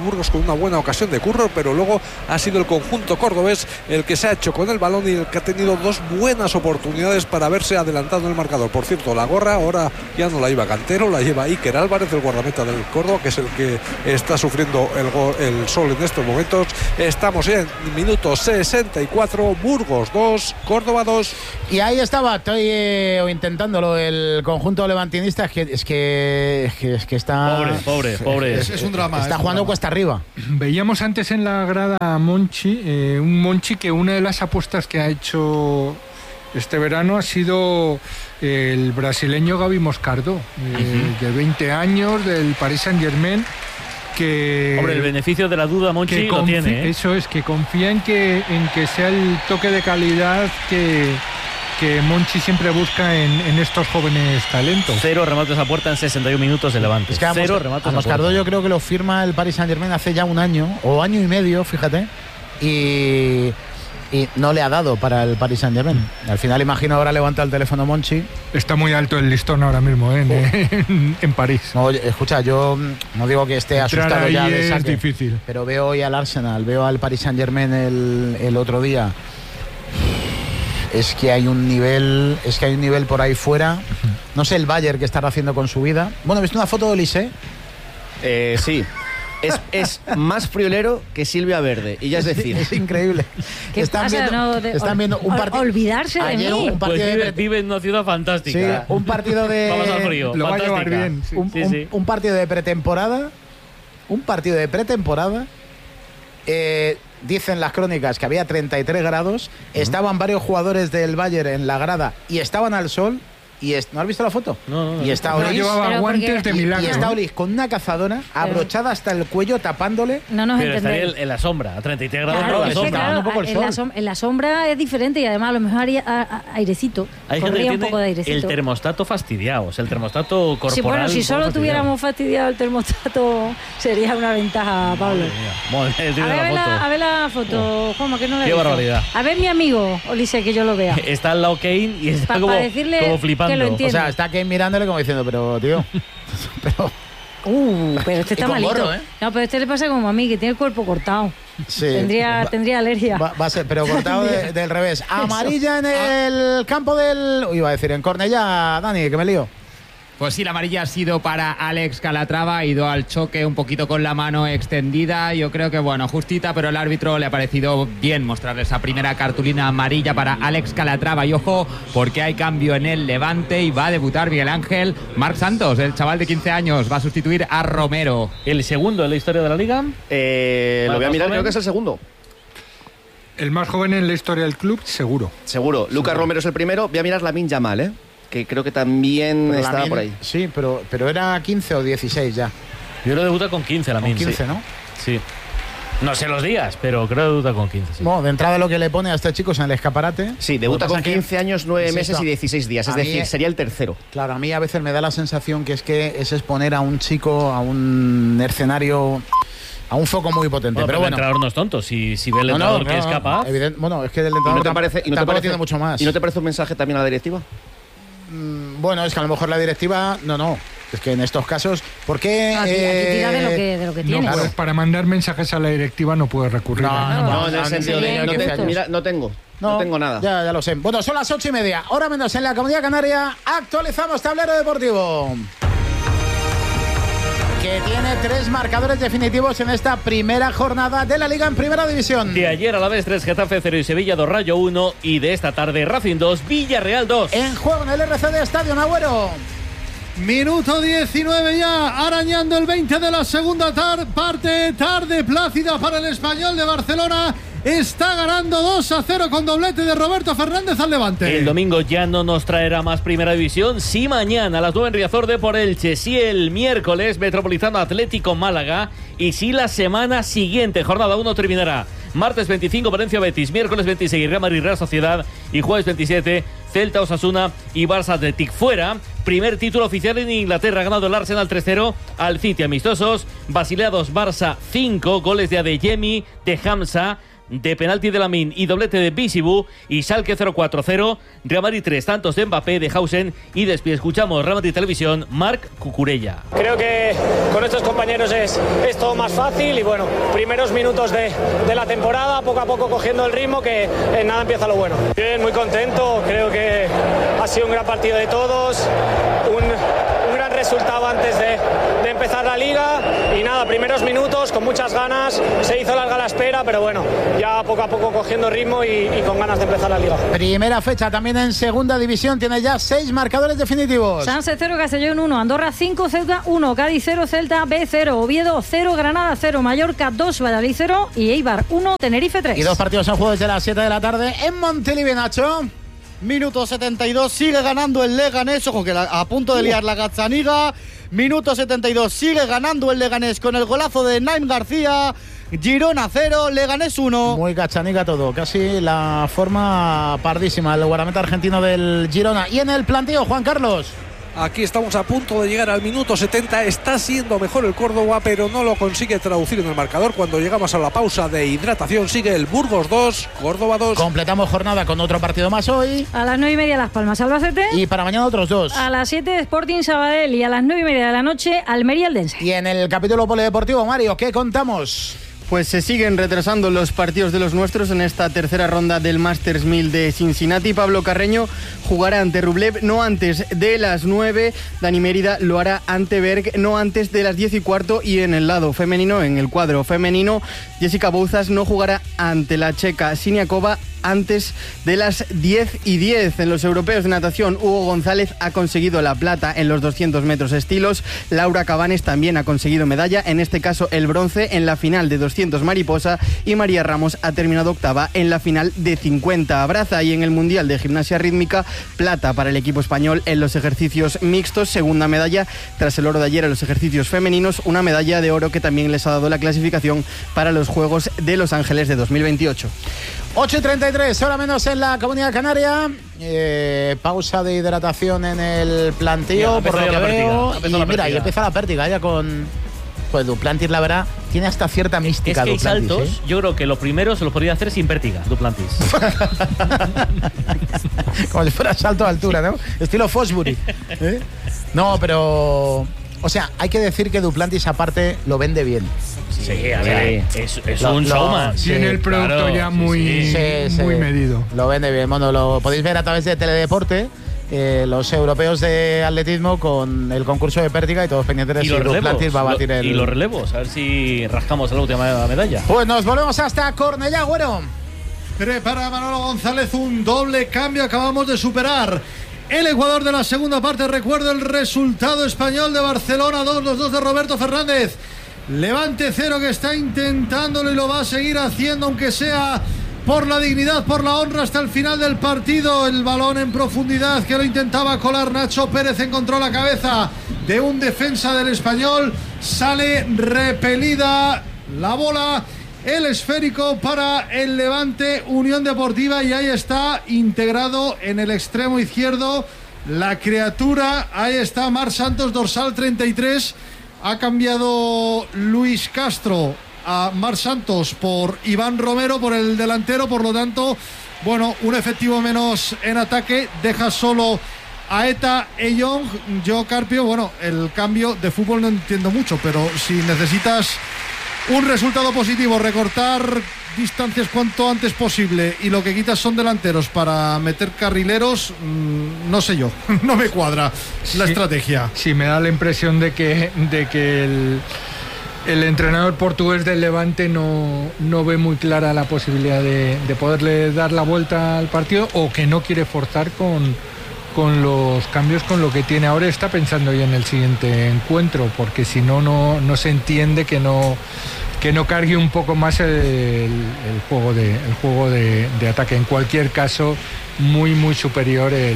Burgos con una buena ocasión de Curro, pero luego ha sido el conjunto cordobés el que se ha hecho con el balón y el que ha tenido dos buenas oportunidades para haberse adelantado en el marcador. Por cierto, la gorra ahora ya no la lleva Cantero, la lleva Iker Álvarez, el guardameta del Córdoba, que es el que está sufriendo el, go- el sol en estos momentos. Estamos en minuto sesenta y cuatro, Burgos dos, Córdoba dos. Y ahí estaba, estoy eh, intentándolo, el conjunto levantinista, es que, es que, es que, es que está... Pobre, pobre, pobre. Es, es un drama. Está es un jugando drama. cuesta arriba. Veíamos antes en la grada a Monchi, eh, un Monchi que una de las apuestas que ha hecho este verano ha sido el brasileño Gaby Moscardo, eh, uh-huh. de veinte años, del Paris Saint-Germain, que... Hombre, el beneficio de la duda Monchi lo tiene, ¿eh? Eso es, que confía en que, en que sea el toque de calidad que... que Monchi siempre busca en, en estos jóvenes talentos. Cero remates a puerta en sesenta y un minutos de Levante. Es que a Cero Mos- remates a a Moscardo puerta. yo creo que lo firma el Paris Saint-Germain hace ya un año o año y medio, fíjate, y, y no le ha dado para el Paris Saint-Germain. Al final imagino ahora levanta el teléfono Monchi. Está muy alto el listón ahora mismo, ¿eh? en, en, en París. No, oye, escucha, yo no digo que esté Entrar asustado ahí ya de es saque, difícil. pero veo hoy al Arsenal, veo al Paris Saint-Germain el, el otro día. Es que hay un nivel, es que hay un nivel por ahí fuera. No sé el Bayern que estará haciendo con su vida. Bueno, ¿viste una foto de Olise? Eh, sí. Es, es más friolero que Silvia Verde. Y ya es decir. Es, es increíble. ¿Qué están pasa? viendo, No, de- están viendo un ol- partido. olvidarse de Ayer mí. un Pues partido vive, de vive en una ciudad fantástica. Sí, un partido de. Vamos al frío. Lo va a llevar fantástica. bien, sí. Un, Sí, un- sí. un partido de pretemporada. Un partido de pretemporada. Eh, dicen las crónicas que había treinta y tres grados. Estaban varios jugadores del Bayern en la grada y estaban al sol. Y es, ¿no has visto la foto? No, no, no. Y está No Olis. llevaba Pero guantes porque- de Y, milagro. y está Olis con una cazadora abrochada hasta el cuello, tapándole. No nos Pero estaría entendéis. en, en la sombra, a treinta y tres grados Claro, por la es que, sombra. claro, un poco el en, la sol. som- en la sombra es diferente y además a lo mejor haría a- a- airecito. Hay gente Corría que un poco de tiene el airecito. termostato fastidiado, o sea, el termostato corporal. Sí, bueno, si un poco solo fastidiado. tuviéramos fastidiado el termostato sería una ventaja, Pablo. Madre mía, A tiene ver, la la, foto. a ver la foto, Juanma, que no la he Qué visto. barbaridad. A ver mi amigo, Olise, que yo lo vea. Está al lado Kane y está Pa- como, pa decirle como que flipando. lo O entiende. sea, está Kane mirándole como diciendo, pero tío. pero, Uh, pero este Y está con malito. gorro, ¿eh? No, pero este le pasa como a mí, que tiene el cuerpo cortado. sí. Tendría, Va- tendría alergia. Va, va a ser, pero cortado de- del revés. Amarilla en el campo del. Uy, iba a decir, en Cornellá, Dani, que me lío. Pues sí, la amarilla ha sido para Alex Calatrava, ha ido al choque un poquito con la mano extendida, yo creo que bueno, justita, pero el árbitro le ha parecido bien mostrarle esa primera cartulina amarilla para Alex Calatrava. Y ojo, porque hay cambio en el Levante y va a debutar Miguel Ángel Marc Santos, el chaval de quince años, va a sustituir a Romero. ¿El segundo en la historia de la liga? Eh, lo voy a ¿Más mirar, joven? creo que es el segundo. El más joven en la historia del club, seguro. Seguro. Lucas Romero es el primero. Voy a mirar Lamine Yamal, ¿eh? Que creo que también Pero estaba Lamine- por ahí. Sí, pero, pero era quince o dieciséis ya. Yo creo que debuta con quince la Con Min. quince, sí. ¿no? Sí. No sé los días, pero creo que debuta con quince. Sí. Bueno, de entrada lo que le pone a este chico es en el escaparate. Sí, debuta Lo que con pasa que- quince años, nueve es meses esto. y dieciséis días. Es A mí- decir, sería el tercero. Claro, a mí a veces me da la sensación que es que es exponer a un chico a un escenario, a un foco muy potente. Bueno, pero pero el bueno. entrenador no es tonto. Si, si ve el No, no, entrenador que no, es no, capaz. evidente- bueno, es que el ¿Y entrenador no te tam- parece, y no te tampoco parece, tiene mucho más. ¿Y no te parece un mensaje también a la directiva? Mm, Bueno, es que a lo mejor la directiva, no, no. Es que en estos casos, ¿por qué? Aquí, aquí tira de lo eh, que, de lo que No tienes. puedes, para mandar mensajes a la directiva no puedes recurrir No, a nada. no, No, en el no, sentido sería de. No, te- injusto. mira, no tengo. No, tengo nada. Ya, ya lo sé. Bueno, son las ocho y media. Hora menos en la Comunidad Canaria. Actualizamos tablero deportivo. Que tiene tres marcadores definitivos en esta primera jornada de la Liga en Primera División. De ayer a la vez tres, Getafe cero y Sevilla dos, Rayo uno. Y de esta tarde Racing dos, Villarreal dos. En juego en el R C D Estadio Nagüero. Minuto diecinueve ya, arañando el veinte de la segunda tar- parte, tarde plácida para el Español de Barcelona. Está ganando dos a cero con doblete de Roberto Fernández al Levante. El domingo ya no nos traerá más Primera División. Sí, mañana a las nueve en Riazor de por Elche. Sí, el miércoles Metropolitano Atlético Málaga. Y sí, la semana siguiente, jornada uno, terminará martes veinticinco Valencia Betis, miércoles veintiséis Real Madrid Real Sociedad y jueves veintisiete Celta Osasuna y Barça Athletic. Fuera, primer título oficial en Inglaterra, ha ganado el Arsenal tres cero al City. Amistosos, Basilea dos, Barça cinco, goles de Adeyemi, de Hamza, de penalti de Lamine y doblete de Bisibu, y Schalke cero cuatro cero, Real Madrid tres tantos de Mbappé, de Hausen y de Espí. Escuchamos Real Madrid Televisión, Marc Cucurella. Creo que con estos compañeros es, es todo más fácil y bueno, primeros minutos de, de la temporada, poco a poco cogiendo el ritmo, que en nada empieza lo bueno. Bien, muy contento, creo que ha sido un gran partido de todos, un, un gran resultado antes de, de empezar la liga y nada, primeros minutos con muchas ganas, se hizo larga la espera, pero bueno, ya poco a poco cogiendo ritmo y, y con ganas de empezar la liga. Primera fecha también en segunda división, tiene ya seis marcadores definitivos. Sanse cero, Castellón uno, Andorra cinco, Ceuta uno, Cádiz cero, Celta B cero, Oviedo cero, Granada cero, Mallorca dos, Valladolid cero y Eibar uno, Tenerife tres. Y dos partidos en juego desde las siete de la tarde en Montilivi, Nacho. Minuto setenta y dos, sigue ganando el Leganés, ojo que la, a punto de liar la Gazzaniga. Minuto setenta y dos, sigue ganando el Leganés con el golazo de Naim García. Girona cero, Leganés uno. Muy Gazzaniga todo, casi la forma pardísima el guardameta argentino del Girona. Y en el planteo, Juan Carlos. Aquí estamos a punto de llegar al minuto setenta. Está siendo mejor el Córdoba, pero no lo consigue traducir en el marcador. Cuando llegamos a la pausa de hidratación, sigue el Burgos dos, Córdoba dos. Completamos jornada con otro partido más hoy. A las nueve y media Las Palmas, Albacete. Y para mañana otros dos. A las siete Sporting Sabadell y a las nueve y media de la noche Almería Eldense. Y en el capítulo polideportivo, Mario, ¿qué contamos? Pues se siguen retrasando los partidos de los nuestros en esta tercera ronda del Masters mil de Cincinnati. Pablo Carreño jugará ante Rublev no antes de las nueve. Dani Mérida lo hará ante Berg no antes de las diez y cuarto. Y en el lado femenino, en el cuadro femenino, Jessica Bouzas no jugará ante la checa Siniakova antes de las diez y diez. En los europeos de natación, Hugo González ha conseguido la plata en los doscientos metros estilos. Laura Cabanes también ha conseguido medalla, en este caso el bronce en la final de doscientos mariposa, y María Ramos ha terminado octava en la final de cincuenta braza. Y en el Mundial de Gimnasia Rítmica, plata para el equipo español en los ejercicios mixtos, segunda medalla tras el oro de ayer en los ejercicios femeninos, una medalla de oro que también les ha dado la clasificación para los Juegos de Los Ángeles de dos mil veintiocho. ocho y treinta y tres, hora menos en la Comunidad Canaria. Eh, pausa de hidratación en el planteo, por lo que veo. Y mira, y empieza la pértiga ya con... Pues Duplantis, la verdad, tiene hasta cierta mística. Es que hay Duplantis, saltos, ¿eh? yo creo que lo primero se lo podría hacer sin pértiga, Duplantis. Como si fuera salto de altura, ¿no? Estilo Fosbury. ¿Eh? No, pero... O sea, hay que decir que Duplantis aparte lo vende bien. Sí, a ver, es, es Lo- un lo- showman. sí, Tiene el producto claro, ya sí, muy, Sí, sí. muy medido. Lo vende bien. Bueno, lo podéis ver a través de Teledeporte. Eh, los europeos de atletismo con el concurso de pértiga y todos pendientes de Y si los Duplantis relevos, va a batir lo- el... y los relevos, a ver si rascamos la última medalla. Pues nos volvemos hasta Cornellá, güero. Prepara Manolo González un doble cambio. Acabamos de superar el Ecuador de la segunda parte. Recuerdo el resultado español de Barcelona dos, los dos de Roberto Fernández. Levante cero, que está intentándolo y lo va a seguir haciendo, aunque sea por la dignidad, por la honra, hasta el final del partido. El balón en profundidad que lo intentaba colar Nacho Pérez, encontró la cabeza de un defensa del Español, sale repelida la bola. El esférico para el Levante Unión Deportiva, y ahí está integrado en el extremo izquierdo la criatura. Ahí está Marc Santos, dorsal treinta y tres. Ha cambiado Luis Castro a Marc Santos por Iván Romero, por el delantero. Por lo tanto, bueno, un efectivo menos en ataque. Deja solo a Eta Eyong. Yo, Carpio, bueno, el cambio de fútbol no entiendo mucho, pero si necesitas un resultado positivo, recortar distancias cuanto antes posible, y lo que quitas son delanteros para meter carrileros, mmm, no sé yo, no me cuadra la Sí, estrategia. Sí, me da la impresión de que, de que el, el entrenador portugués del Levante no, no ve muy clara la posibilidad de, de poderle dar la vuelta al partido, o que no quiere forzar con, con los cambios, con lo que tiene ahora. Está pensando ya en el siguiente encuentro, porque si no, no, no se entiende que no... que no cargue un poco más el, el juego, de, el juego de, de ataque. En cualquier caso, muy, muy superior el,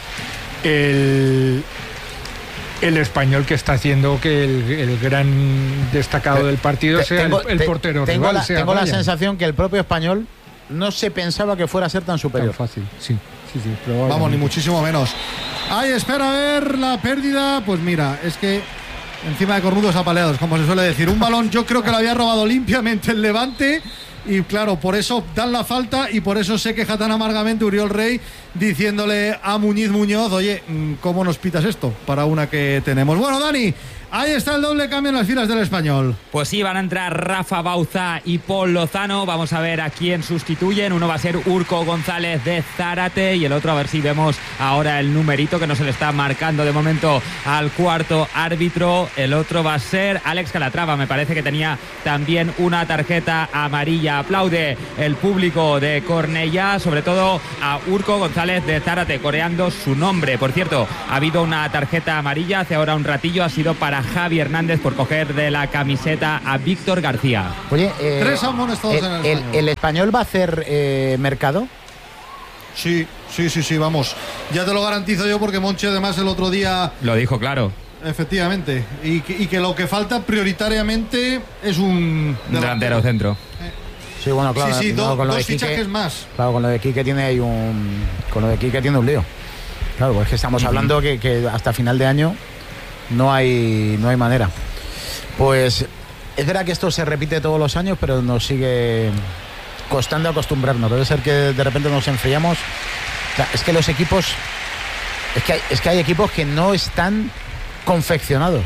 el, el español, que está haciendo que el, el gran destacado del partido Te- sea tengo- el, el te- portero Tengo, rival. la, sea tengo la Ryan. sensación que el propio español no se pensaba que fuera a ser tan superior. Tan fácil, sí. Sí, sí, Vamos, ni muchísimo menos. Ay, espera a ver la pérdida. Pues mira, es que encima de cornudos apaleados, como se suele decir. Un balón, yo creo que lo había robado limpiamente el Levante. y claro, por eso dan la falta y por eso se queja tan amargamente Uriol Rey diciéndole a Muñiz Muñoz, oye, ¿cómo nos pitas esto para una que tenemos? Bueno, Dani, ahí está el doble cambio en las filas del Español. Pues sí, van a entrar Rafa Bauzá y Paul Lozano. Vamos a ver a quién sustituyen. Uno va a ser Urco González de Zárate y el otro a ver si vemos ahora el numerito que no se le está marcando de momento al cuarto árbitro. El otro va a ser Alex Calatrava. Me parece que tenía también una tarjeta amarilla. Aplaude el público de Cornellá, sobre todo a Urco González de Zárate, coreando su nombre. Por cierto, ha habido una tarjeta amarilla hace ahora un ratillo, ha sido para Javi Hernández por coger de la camiseta a Víctor García. Oye, eh, tres amonestados el, en el el, Español. ¿El Español va a hacer eh, mercado? Sí, sí, sí, sí, vamos. Ya te lo garantizo yo porque Monchi además el otro día... Lo dijo claro. Efectivamente. Y que, y que lo que falta prioritariamente es un... Delantero, delantero centro. Sí, bueno, claro. Sí, sí, no, do, con lo dos de Quique, fichajes más. Claro, con lo de Quique tiene ahí un... Con lo de Quique tiene un lío. Claro, pues es que estamos hablando que, que hasta final de año no hay, no hay manera. Pues es verdad que esto se repite todos los años, pero nos sigue costando acostumbrarnos. Debe ser que de repente nos enfriamos. O sea, es que los equipos... Es que, hay, es que hay equipos que no están confeccionados.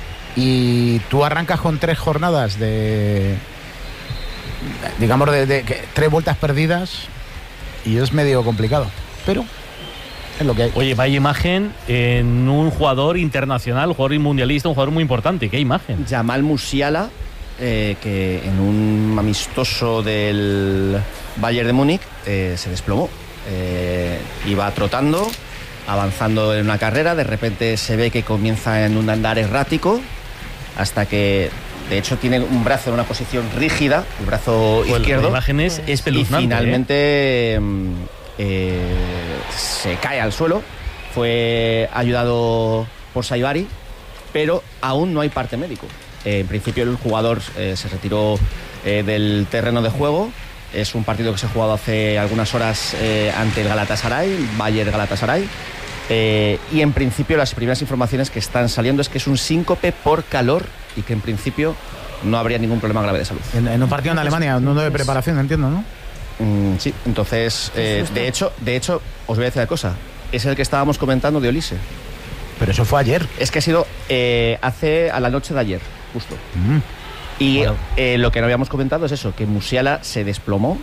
Y tú arrancas con tres jornadas de... digamos de, de, de tres vueltas perdidas y es medio complicado, pero es lo que hay. Oye, vaya imagen en un jugador internacional, un jugador mundialista, un jugador muy importante. ¿Qué imagen? Jamal Musiala, eh, que en un amistoso del Bayern de Múnich eh, se desplomó. Eh, iba trotando, avanzando en una carrera, de repente se ve que comienza en un andar errático hasta que de hecho tiene un brazo en una posición rígida, el brazo pues izquierdo. La imagen es espeluznante. Y finalmente ¿eh? Eh, se cae al suelo. Fue ayudado por Saibari, pero aún no hay parte médico. Eh, en principio el jugador eh, se retiró eh, del terreno de juego. Es un partido que se ha jugado hace algunas horas eh, ante el Galatasaray, Bayer Galatasaray. Eh, y en principio las primeras informaciones que están saliendo es que es un síncope por calor y que en principio no habría ningún problema grave de salud. En, en un partido en Alemania, uno de preparación, entiendo, ¿no? Mm, sí, entonces, eh, de hecho, de hecho, os voy a decir una cosa. Es el que estábamos comentando de Olise. Pero eso fue ayer. Es que ha sido eh, hace a la noche de ayer, justo. Mm. Y bueno. eh, lo que no habíamos comentado es eso, que Musiala se desplomó.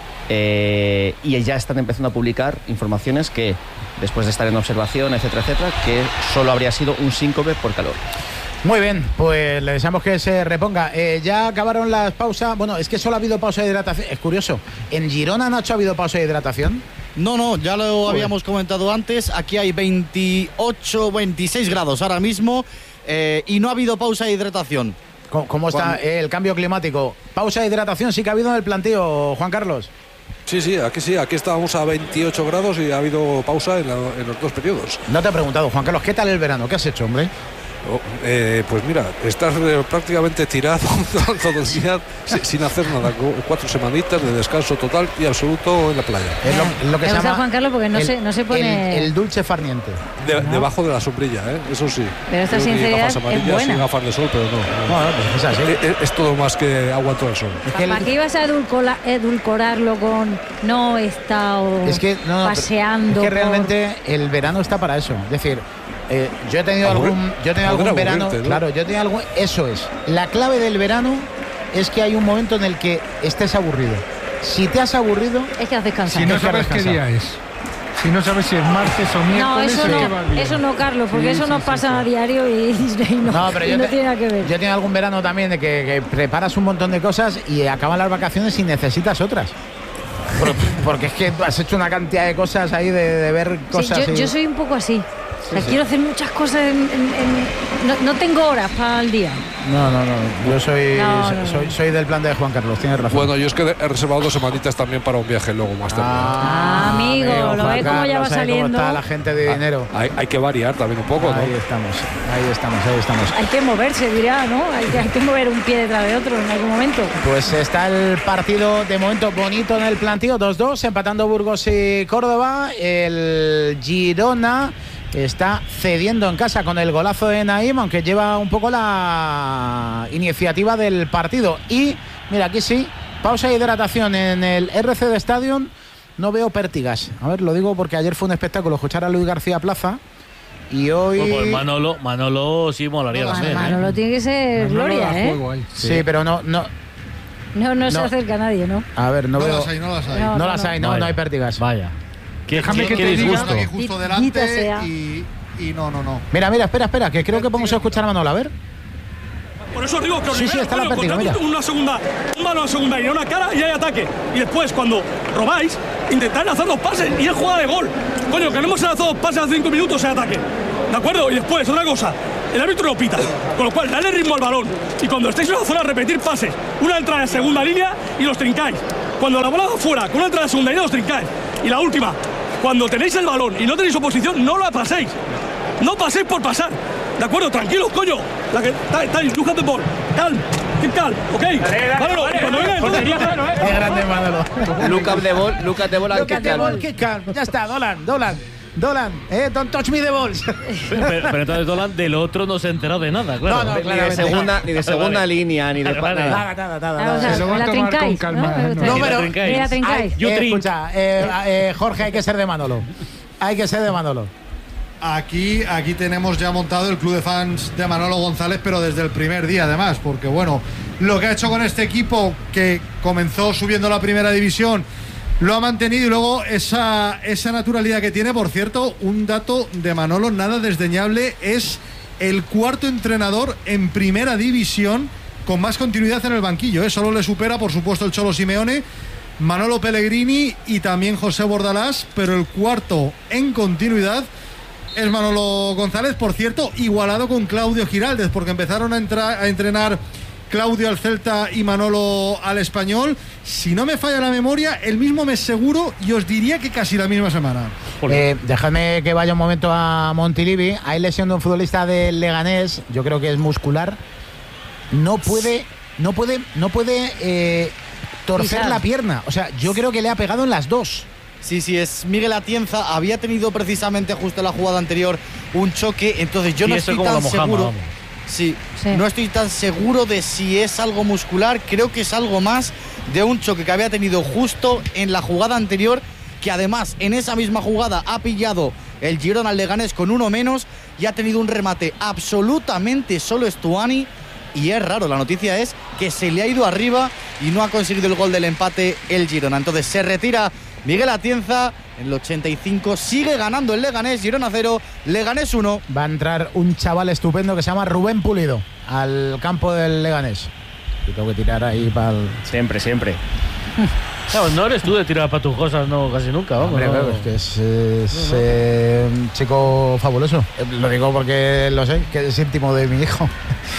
Eh, y ya están empezando a publicar informaciones que después de estar en observación, etcétera, etcétera, que solo habría sido un síncope por calor. Muy bien, pues le deseamos que se reponga. Eh, ya acabaron las pausas. Bueno, es que solo ha habido pausa de hidratación. Es curioso. ¿En Girona, Nacho, ha habido pausa de hidratación? No, no, ya lo Joder. habíamos comentado antes. Aquí hay veintiocho, veintiséis grados ahora mismo eh, y no ha habido pausa de hidratación. ¿Cómo, cómo está eh, el cambio climático? Pausa de hidratación sí que ha habido en el planteo, Juan Carlos. Sí, sí, aquí sí, aquí estábamos a veintiocho grados y ha habido pausa en, la, en los dos periodos. No te he preguntado, Juan Carlos, ¿qué tal el verano? ¿Qué has hecho, hombre? Oh, eh, pues mira, estás eh, prácticamente tirado todo el día sin hacer nada, cuatro semanitas de descanso total y absoluto en la playa. Es lo, lo que me se gusta llama Juan Carlos porque no, el, se, no se pone... El, el dulce farniente. De, ¿no? Debajo de la sombrilla, ¿eh? Eso sí. Pero esta sinceridad gafas amarillas, es buena. Sin gafas de sol, pero no. no. Bueno, pues es, así. Es, es todo más que aguanto el sol. Es que ¿Para qué ibas a edulcora, edulcorarlo con no he estado es que, no, paseando? Es que por... realmente el verano está para eso. Es decir... Eh, yo he tenido Aburri, algún, yo he tenido algún verano, ¿no? Claro, yo he tenido algún, eso es. La clave del verano es que hay un momento en el que estés aburrido. Si te has aburrido, es que has descansado. Si no sabes qué día es. Si no sabes si es martes o miércoles. No, eso no, eso no, Carlos, porque sí, eso sí, nos sí, pasa sí. a diario y, y no, no, pero y yo no te, tiene nada que ver. Yo he tenido algún verano también de que, que preparas un montón de cosas y acaban las vacaciones y necesitas otras. Por, porque es que has hecho una cantidad de cosas ahí de, de ver cosas. Sí, yo, y... yo soy un poco así. Sí, o sea, sí. Quiero hacer muchas cosas en, en, en, no, no tengo horas para el día. No, no, no. Yo soy, no, no, soy, no. soy del plan de Juan Carlos, tienes razón. Bueno, yo es que he reservado dos semanitas también para un viaje luego más tarde. Ah, amigo, amigo lo ves como ya va saliendo. ¿Cómo está la gente de dinero? Ah, hay, hay que variar también un poco, ahí ¿no? estamos, ahí estamos, ahí estamos. Hay que moverse, dirá, ¿no? Hay que, hay que mover un pie detrás de otro en algún momento. Pues está el partido de momento bonito en el planteo, dos dos, empatando Burgos y Córdoba. El Girona está cediendo en casa con el golazo de Naim, aunque lleva un poco la iniciativa del partido. Y, mira, aquí sí, Pausa de hidratación en el R C D Stadium. No veo pértigas. A ver, lo digo porque ayer fue un espectáculo escuchar a Luis García Plaza. Y hoy... Pues, pues Manolo, Manolo sí molaría no, también. Manolo ¿eh? tiene que ser Manolo gloria, ¿eh? Sí, sí, pero no... no No, no, no se acerca a nadie, ¿no? A ver, no, no veo... las hay, no las hay. No, no las hay, no, Vaya. no hay pértigas. Vaya. ¿Qué, Déjame qué, que qué te diga- disgusto? Aquí justo Dita delante sea. y, y no, no, no. Mira, mira, espera, espera, que creo que podemos escuchar a Manolo, a ver. Por eso os digo que os Sí, sí, está la pértiga, mira. una segunda, un balón a segunda y una cara y hay ataque. Y después, cuando robáis, intentad hacer dos pases y es jugada de gol. Coño, que no hemos lanzado dos pases hace cinco minutos en ataque. ¿De acuerdo? Y después, otra cosa, el árbitro no pita. Con lo cual, dale ritmo al balón. Y cuando estéis en la zona, repetir pases. Una entrada en segunda línea y los trincáis. Cuando la bola va fuera, con una entrada en segunda línea los trincáis. Y la última, cuando tenéis el balón y no tenéis oposición, no la paséis. No paséis por pasar. ¿De acuerdo? Tranquilos, coño. La que estáis, look at the ball. Calm. Keep calm, ¿ok? Manolo, cuando venga entonces... Qué grande Manolo. Look at the ball, look at the ball and Look at the ball, kick calm. Ya está, Dolan, Dolan. Dolan, eh, don't touch me the balls. Pero, pero entonces Dolan del otro no se ha enterado de nada, claro. No, no, Ni de claramente. segunda, ni de segunda Vale. línea, ni de Vale, vale. nada. Nada, nada, nada, Ah, o sea, nada. Se lo va a la tomar con trincáis, calma, ¿no? ¿no? Me gusta. No, Y la pero- trincáis. Y la trincáis. Ay, You eh, drink. escucha, eh, eh, Jorge, hay que ser de Manolo. Hay que ser de Manolo. Aquí, aquí tenemos ya montado el club de fans de Manolo González, pero desde el primer día además, porque bueno, lo que ha hecho con este equipo que comenzó subiendo a la primera división, lo ha mantenido y luego esa, esa naturalidad que tiene. Por cierto, un dato de Manolo nada desdeñable, es el cuarto entrenador en primera división con más continuidad en el banquillo, ¿eh? Solo le supera, por supuesto, el Cholo Simeone, Manolo Pellegrini y también José Bordalás, pero el cuarto en continuidad es Manolo González, por cierto, igualado con Claudio Giraldez, porque empezaron a, entrar, a entrenar Claudio al Celta y Manolo al Español. Si no me falla la memoria, el mismo mes seguro, y os diría que casi la misma semana. Eh, dejadme que vaya un momento a Montilivi. Hay lesión de un futbolista del Leganés, yo creo que es muscular. No puede, no puede, no puede eh, torcer Pisar. la pierna. O sea, yo creo que le ha pegado en las dos. Sí, sí, es Miguel Atienza. Había tenido precisamente justo en la jugada anterior un choque, entonces yo Y no eso estoy como tan la Mojama, seguro. vamos. Sí, Sí. no estoy tan seguro de si es algo muscular. Creo que es algo más de un choque que había tenido justo en la jugada anterior, que además en esa misma jugada ha pillado el Girona al Leganés con uno menos y ha tenido un remate absolutamente solo Stuani. Y es raro, la noticia es que se le ha ido arriba y no ha conseguido el gol del empate el Girona. Entonces se retira Miguel Atienza en el ochenta y cinco, sigue ganando el Leganés, Girona cero, Leganés uno. Va a entrar un chaval estupendo que se llama Rubén Pulido al campo del Leganés. Y tengo que tirar ahí para el... Siempre, siempre. Claro, no eres tú de tirar para tus cosas, no, casi nunca, vamos. Hombre, no. claro, es que es, es, eh, un chico fabuloso. Eh, Lo digo porque lo sé, que es íntimo de mi hijo.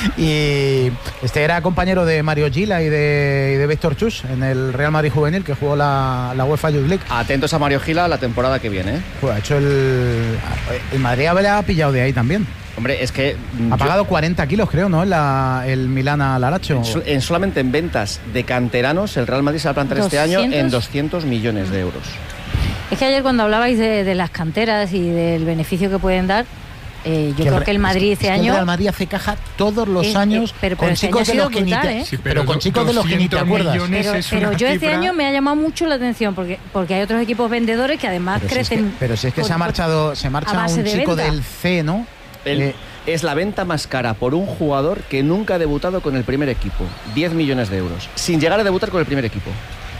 Y este era compañero de Mario Gila y de, y de Víctor Chus en el Real Madrid Juvenil, que jugó la, la UEFA Youth League. Atentos a Mario Gila la temporada que viene, ¿eh? Pues ha hecho el... El Madrid ha pillado de ahí también. Hombre, es que... Ha yo- pagado cuarenta kilos, creo, ¿no? La, el Milán al Aracho. En, sol- en solamente en ventas de canteranos, el Real Madrid se va a plantar este año en doscientos millones de euros. Es que ayer cuando hablabais de, de las canteras y del beneficio que pueden dar, eh, yo Que el creo Re- que el Madrid es este que año... El Real Madrid hace caja todos los Es- años es- pero- con pero este chicos año de ha los sido que ni te, brutal, ¿eh? Sí, pero, con chicos de los que ni te doscientos acuerdas. millones Pero, es pero una yo este cifra- año me ha llamado mucho la atención porque, porque hay otros equipos vendedores que además Pero si es crecen. que, pero si es que por- se ha por- marchado, se a marcha base un de chico venta. del C, ¿no? El- Eh, es la venta más cara por un jugador que nunca ha debutado con el primer equipo. diez millones de euros. Sin llegar a debutar con el primer equipo.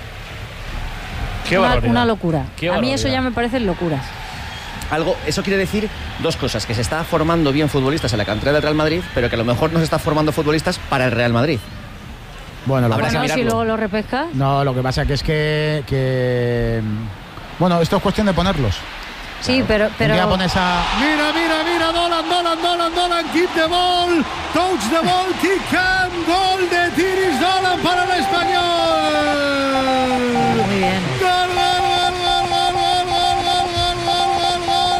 Qué una, barbaridad. una locura. Qué A mí eso barbaridad. ya me parecen locuras. Algo, eso quiere decir dos cosas: que se está formando bien futbolistas en la cantera del Real Madrid, pero que a lo mejor no se está formando futbolistas para el Real Madrid. bueno, lo que Habrá que pasa, Bueno, si mirarlo. luego lo repescas. no, lo que pasa que es que, que bueno, esto es cuestión de ponerlos. Sí, pero. Un pero día pones a Mira, mira, mira, Dolan, Dolan, Dolan, Dolan, keep the ball, touch the ball, kick and gol de Tiris Dolan para el Español. Muy bien. Gol, gol, gol, gol, gol, gol, gol, gol, gol, gol, gol,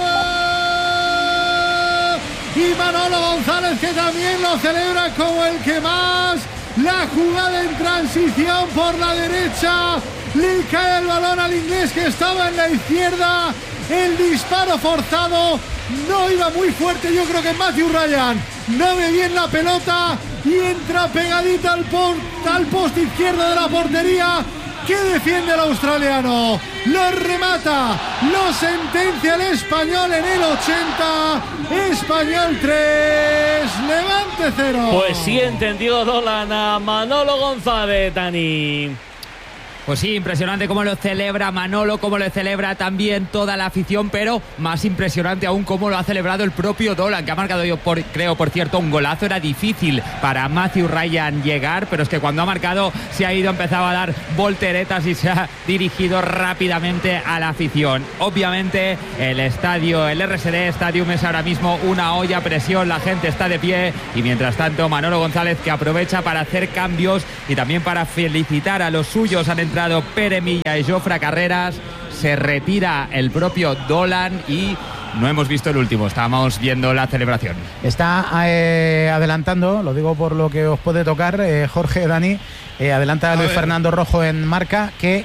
gol. Y Manolo González, que también lo celebra como el que más. La jugada en transición por la derecha, le cae el balón al inglés que estaba en la izquierda. El disparo forzado no iba muy fuerte. Yo creo que Matthew Ryan no ve bien la pelota y entra pegadita al, por, al poste izquierdo de la portería. Que defiende el australiano, lo remata, lo sentencia el español en el ochenta. Español tres, Levante cero. Pues sí entendió Dolan a Manolo González, Dani. Pues sí, impresionante cómo lo celebra Manolo, cómo lo celebra también toda la afición, pero más impresionante aún cómo lo ha celebrado el propio Dolan, que ha marcado, yo por, creo, por cierto, un golazo. Era difícil para Matthew Ryan llegar, pero es que cuando ha marcado se ha ido, empezado a dar volteretas y se ha dirigido rápidamente a la afición. Obviamente el estadio, el R S D Stadium es ahora mismo una olla a presión, la gente está de pie y mientras tanto Manolo González, que aprovecha para hacer cambios y también para felicitar a los suyos. Han entrado Pere Milla y Jofre Carreras, se retira el propio Dolan y no hemos visto el último, estábamos viendo la celebración. Está eh, adelantando, lo digo por lo que os puede tocar, eh, Jorge, Dani, eh, adelanta a Luis Fernando Rojo en marca que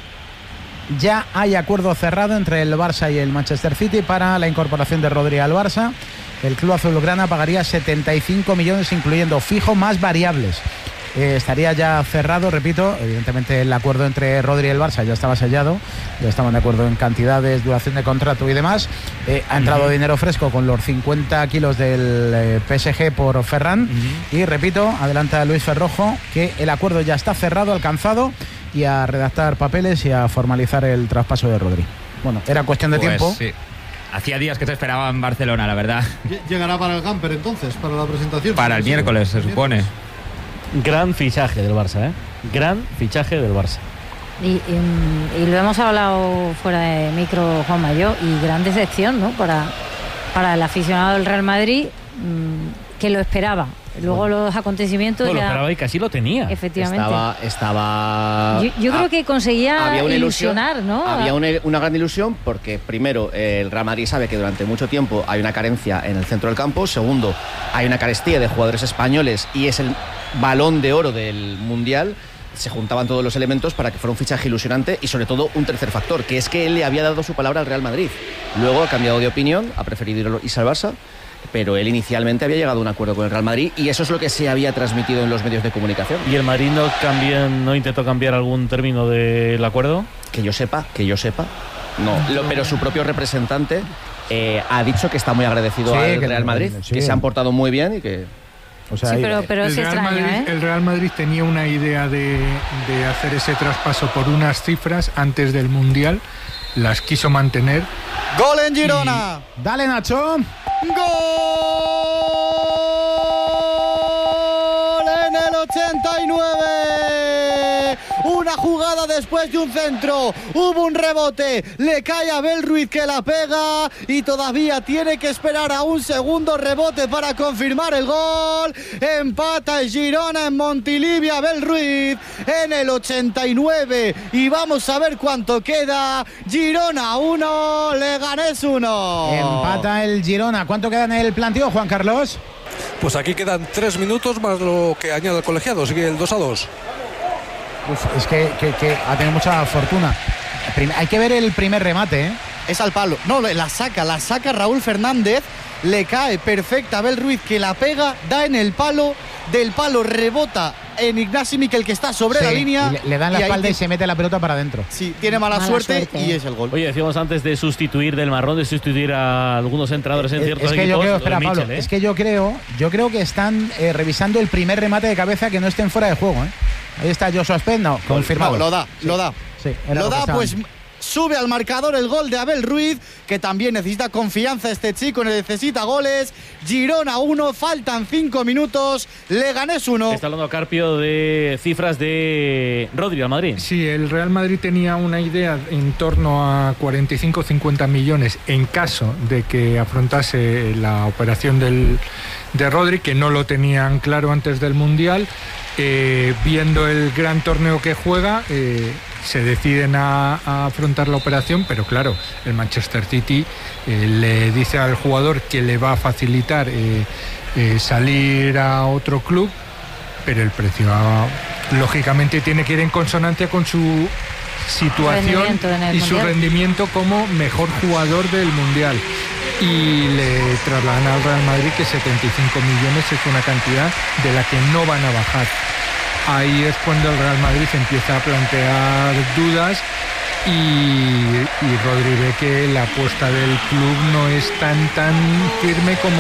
ya hay acuerdo cerrado entre el Barça y el Manchester City para la incorporación de Rodri al Barça. El club azulgrana pagaría setenta y cinco millones, incluyendo fijo más variables. Eh, estaría ya cerrado, repito, evidentemente el acuerdo entre Rodri y el Barça ya estaba sellado, ya estaban de acuerdo en cantidades, duración de contrato y demás. Eh, ha entrado uh-huh. dinero fresco con los cincuenta kilos del eh, P S G por Ferran uh-huh. y repito, adelanta Luis Ferrojo que el acuerdo ya está cerrado, alcanzado, y a redactar papeles y a formalizar el traspaso de Rodri. Bueno, era cuestión de pues, tiempo. Sí. Hacía días que se esperaba en Barcelona, la verdad. Llegará para el Gamper entonces, para la presentación. Para el miércoles, se supone. Gran fichaje del Barça, ¿eh? Gran fichaje del Barça. Y, y, y lo hemos hablado fuera de micro, Juanma y yo, y gran decepción, ¿no? Para, para el aficionado del Real Madrid, mmm, que lo esperaba. Luego bueno, los acontecimientos no, ya... lo esperaba y casi lo tenía. Efectivamente. Estaba... estaba yo yo ah, creo que conseguía había una ilusionar, ilusión, ¿no? Había una, una gran ilusión porque, primero, eh, el Real Madrid sabe que durante mucho tiempo hay una carencia en el centro del campo. Segundo, hay una carestía de jugadores españoles y es el balón de oro del Mundial. Se juntaban todos los elementos para que fuera un fichaje ilusionante y sobre todo un tercer factor, que es que él le había dado su palabra al Real Madrid. Luego ha cambiado de opinión, ha preferido irse al Barça, pero él inicialmente había llegado a un acuerdo con el Real Madrid y eso es lo que se había transmitido en los medios de comunicación. ¿Y el Madrid no, cambió, no intentó cambiar algún término del acuerdo? Que yo sepa, que yo sepa, no. Lo, pero su propio representante eh, ha dicho que está muy agradecido sí, al Real Madrid, sí. que se han portado muy bien y que... O sea, sí, pero, pero el, es Real extraño, Madrid, ¿eh? el Real Madrid tenía una idea de, de hacer ese traspaso por unas cifras antes del Mundial, las quiso mantener. ¡Gol en Girona! Y... ¡Dale, Nacho! ¡Gol en el ochenta y nueve! Una jugada después de un centro, hubo un rebote, le cae a Abel Ruiz que la pega y todavía tiene que esperar a un segundo rebote para confirmar el gol. Empata el Girona en Montilivi, Abel Ruiz en el ochenta y nueve y vamos a ver cuánto queda. Girona uno, Leganés uno. Empata el Girona. ¿Cuánto queda en el planteo, Juan Carlos? Pues aquí quedan tres minutos más lo que añade el colegiado, sigue el dos a dos. Uf, es que, que, que ha tenido mucha fortuna. Hay que ver el primer remate, ¿eh? Es al palo. No, la saca, la saca Raúl Fernández. Le cae perfecta a Abel Ruiz que la pega, da en el palo. Del palo rebota en Ignasi Miquel que está sobre sí, la línea. Le, le dan la espalda y se mete la pelota para adentro. Sí, tiene mala, mala suerte, suerte y es el gol. Oye, decíamos antes de sustituir del marrón, de sustituir a algunos entrenadores en ciertos es que equipos. Yo creo, espera, Michel, Pablo, ¿eh? es que yo creo, yo creo que están eh, revisando el primer remate de cabeza que no estén fuera de juego, ¿eh? Ahí está Joshua Spence, no, confirmado. No, lo da, sí. lo da. Sí, lo da, pues sube al marcador el gol de Abel Ruiz, que también necesita confianza este chico, necesita goles. Girona uno, faltan cinco minutos, Leganés uno. Está hablando Carpio de cifras de Rodri al Madrid. Sí, el Real Madrid tenía una idea en torno a cuarenta y cinco a cincuenta millones en caso de que afrontase la operación del, de Rodri, que no lo tenían claro antes del Mundial. Eh, viendo el gran torneo que juega, eh, se deciden a, a afrontar la operación, pero claro, el Manchester City eh, le dice al jugador que le va a facilitar eh, eh, salir a otro club, pero el precio lógicamente tiene que ir en consonancia con su situación y su rendimiento como mejor jugador del Mundial. y le trasladan al Real Madrid que setenta y cinco millones es una cantidad de la que no van a bajar. Ahí es cuando el Real Madrid empieza a plantear dudas y, y Rodri ve que la apuesta del club no es tan tan firme como,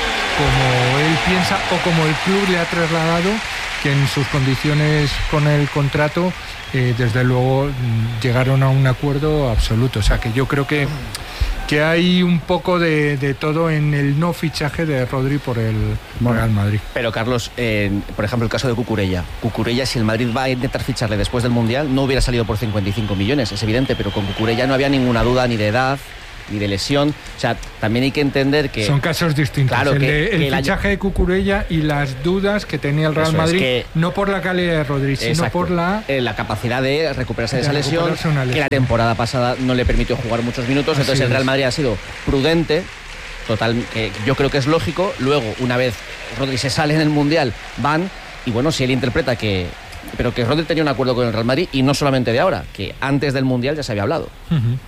como él piensa o como el club le ha trasladado, que en sus condiciones con el contrato eh, desde luego llegaron a un acuerdo absoluto. O sea que yo creo que que hay un poco de, de todo en el no fichaje de Rodri por el bueno, Real Madrid. Pero Carlos, eh, por ejemplo, el caso de Cucurella. Cucurella, si el Madrid va a intentar ficharle después del Mundial, no hubiera salido por cincuenta y cinco millones, es evidente, pero con Cucurella no había ninguna duda ni de edad, ni de lesión. O sea, también hay que entender que... Son casos distintos. Claro, el que, de, el que fichaje año... de Cucurella y las dudas que tenía el Real Eso Madrid, es que... no por la calidad de Rodri, sino Exacto. por la... Eh, la capacidad de recuperarse de, de esa lesión, lesión, que la temporada pasada no le permitió jugar muchos minutos. Así entonces el Real Madrid ha sido prudente, total, que yo creo que es lógico. Luego, una vez Rodri se sale en el Mundial, van, y bueno, si él interpreta que... Pero que Rodri tenía un acuerdo con el Real Madrid, y no solamente de ahora, que antes del Mundial ya se había hablado. Uh-huh.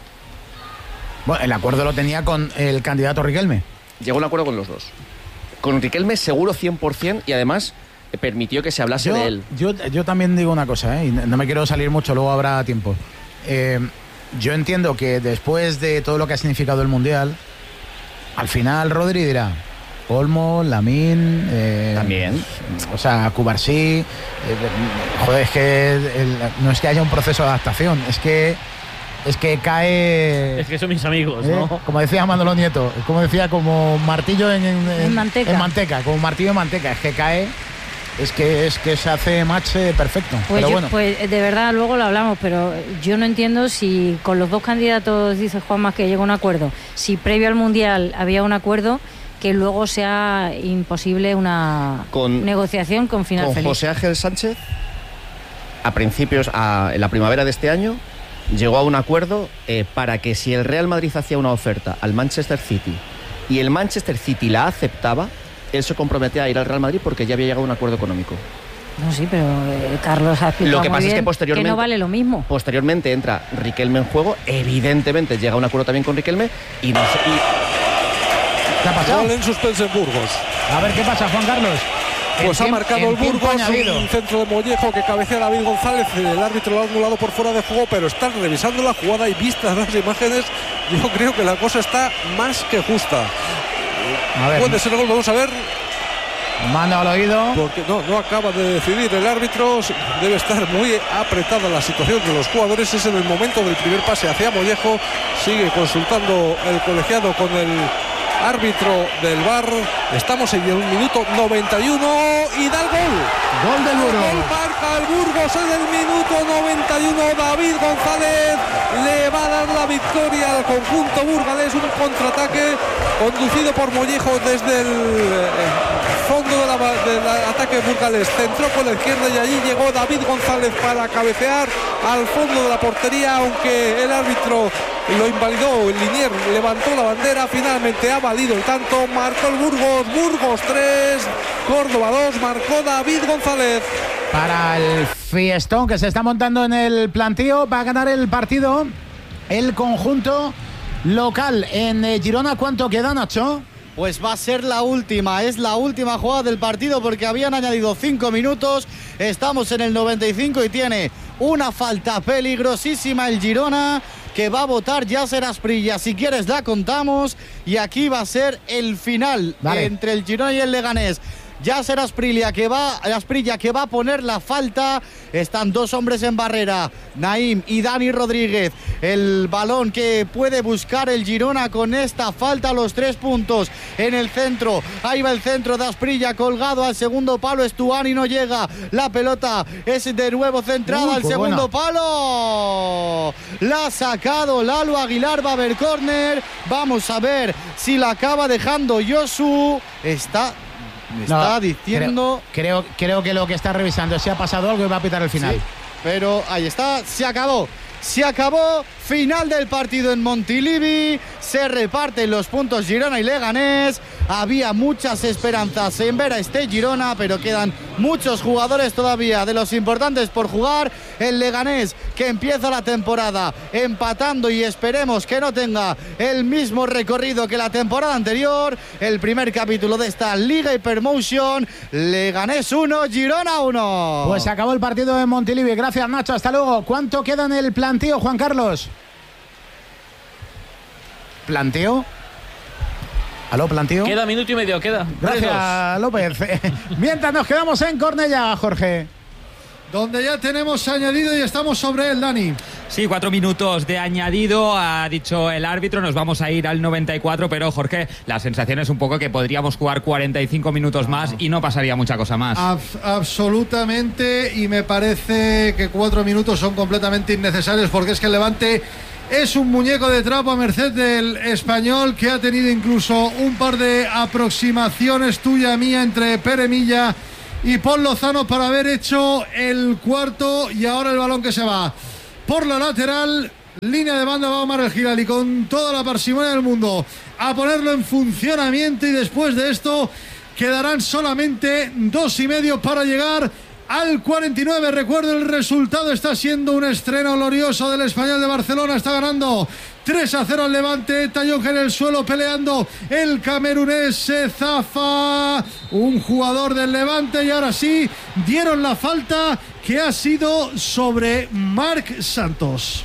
Bueno, el acuerdo lo tenía con el candidato Riquelme. Llegó a un acuerdo con los dos. Con Riquelme seguro cien por ciento, y además permitió que se hablase yo, de él. Yo, yo también digo una cosa, ¿eh? Y no me quiero salir mucho, luego habrá tiempo. Eh, yo entiendo que después de todo lo que ha significado el Mundial, al final Rodri dirá Olmo, Lamine, eh, también, o sea, Cubarsí, eh, joder, es que el, no es que haya un proceso de adaptación, es que es que cae... Es que son mis amigos, ¿eh? ¿no? Como decía Manolo Nieto, como decía, como martillo en, en, en, manteca. en manteca, como martillo en manteca, es que cae, es que es que se hace match perfecto. Pues, pero yo, bueno. pues de verdad luego lo hablamos, pero yo no entiendo si con los dos candidatos, dice Juanma, que llega a un acuerdo, si previo al Mundial había un acuerdo, que luego sea imposible una con, negociación con final con feliz. José Ángel Sánchez, a principios, a, en la primavera de este año, llegó a un acuerdo eh, para que si el Real Madrid hacía una oferta al Manchester City y el Manchester City la aceptaba, él se comprometía a ir al Real Madrid porque ya había llegado a un acuerdo económico. No, sí, pero eh, Carlos ha explicado Lo que muy pasa bien es que posteriormente, que no vale lo mismo. Posteriormente entra Riquelme en juego, evidentemente llega a un acuerdo también con Riquelme y no sé... Y... ¿Qué ha pasado? Gol en suspenso en Burgos. A ver qué pasa, Juan Carlos. Pues ha marcado el Burgos, añadido. un centro de Mollejo que cabecea David González. El árbitro lo ha anulado por fuera de juego, pero están revisando la jugada y vistas las imágenes, yo creo que la cosa está más que justa. A ver, puede ser gol, vamos a ver. Manda al oído. Porque no, no acaba de decidir el árbitro. Debe estar muy apretada la situación de los jugadores. Es en el momento del primer pase hacia Mollejo. Sigue consultando el colegiado con el árbitro del V A R. Estamos en el minuto noventa y uno y da el gol. Gol del Burgos. Gol marca el Burgos en el minuto noventa y uno. David González le va a dar la victoria al conjunto burgalés. Un contraataque conducido por Mollejo desde el fondo del de la ataque burgalés. Centró con la izquierda y allí llegó David González para cabecear al fondo de la portería, aunque el árbitro lo invalidó. El Linier levantó la bandera, finalmente ha valido el tanto, marcó el Burgos. Burgos tres, Córdoba dos, marcó David González. Para el fiestón que se está montando en el plantío, va a ganar el partido el conjunto local. En Girona, ¿cuánto queda, Nacho? Pues va a ser la última, es la última jugada del partido porque habían añadido cinco minutos, estamos en el noventa y cinco y tiene una falta peligrosísima el Girona que va a votar Yasser Asprilla. Si quieres la contamos y aquí va a ser el final vale. entre el Girona y el Leganés. Yasser Asprilla que va, Asprilla que va a poner la falta. Están dos hombres en barrera, Naim y Dani Rodríguez. El balón que puede buscar el Girona con esta falta, los tres puntos en el centro. Ahí va el centro de Asprilla colgado al segundo palo. Estuani no llega. La pelota es de nuevo centrada Uy, al pues segundo buena. palo. La ha sacado Lalo Aguilar. Va a haber córner. Vamos a ver si la acaba dejando Josu. Está... Me está no, diciendo... Creo, creo, creo que lo que está revisando es si ha pasado algo y va a pitar el final. Sí, pero ahí está, se acabó. Se acabó, final del partido en Montilivi. Se reparten los puntos Girona y Leganés. había muchas esperanzas en ver a este Girona, pero quedan muchos jugadores todavía de los importantes por jugar. El Leganés, que empieza la temporada empatando y esperemos que no tenga el mismo recorrido que la temporada anterior. El primer capítulo de esta Liga Hypermotion, Leganés uno, Girona uno. Pues se acabó el partido de Montilivi. Gracias, Nacho, hasta luego. ¿Cuánto queda en el planteo, Juan Carlos? ¿Planteo? ¿Aló, planteo? Queda minuto y medio, queda. Gracias, López. Mientras nos quedamos en Cornellá, Jorge. Donde ya tenemos añadido y estamos sobre él, Dani. Sí, cuatro minutos de añadido, ha dicho el árbitro, nos vamos a ir al noventa y cuatro, pero Jorge, la sensación es un poco que podríamos jugar cuarenta y cinco minutos más y no pasaría mucha cosa más. Ab- absolutamente, y me parece que cuatro minutos son completamente innecesarios, porque es que el Levante es un muñeco de trapo a merced del Español, que ha tenido incluso un par de aproximaciones tuya mía entre Pere Milla y Paul Lozano para haber hecho el cuarto, y ahora el balón que se va por la lateral, línea de banda, va Omar El Hilali con toda la parsimonia del mundo a ponerlo en funcionamiento, y después de esto quedarán solamente dos y medio para llegar al cuarenta y nueve. Recuerdo, el resultado está siendo un estreno glorioso del Español de Barcelona. Está ganando tres a cero al Levante. Tallón en el suelo peleando. El camerunés se zafa un jugador del Levante, y ahora sí dieron la falta, que ha sido sobre Marc Santos.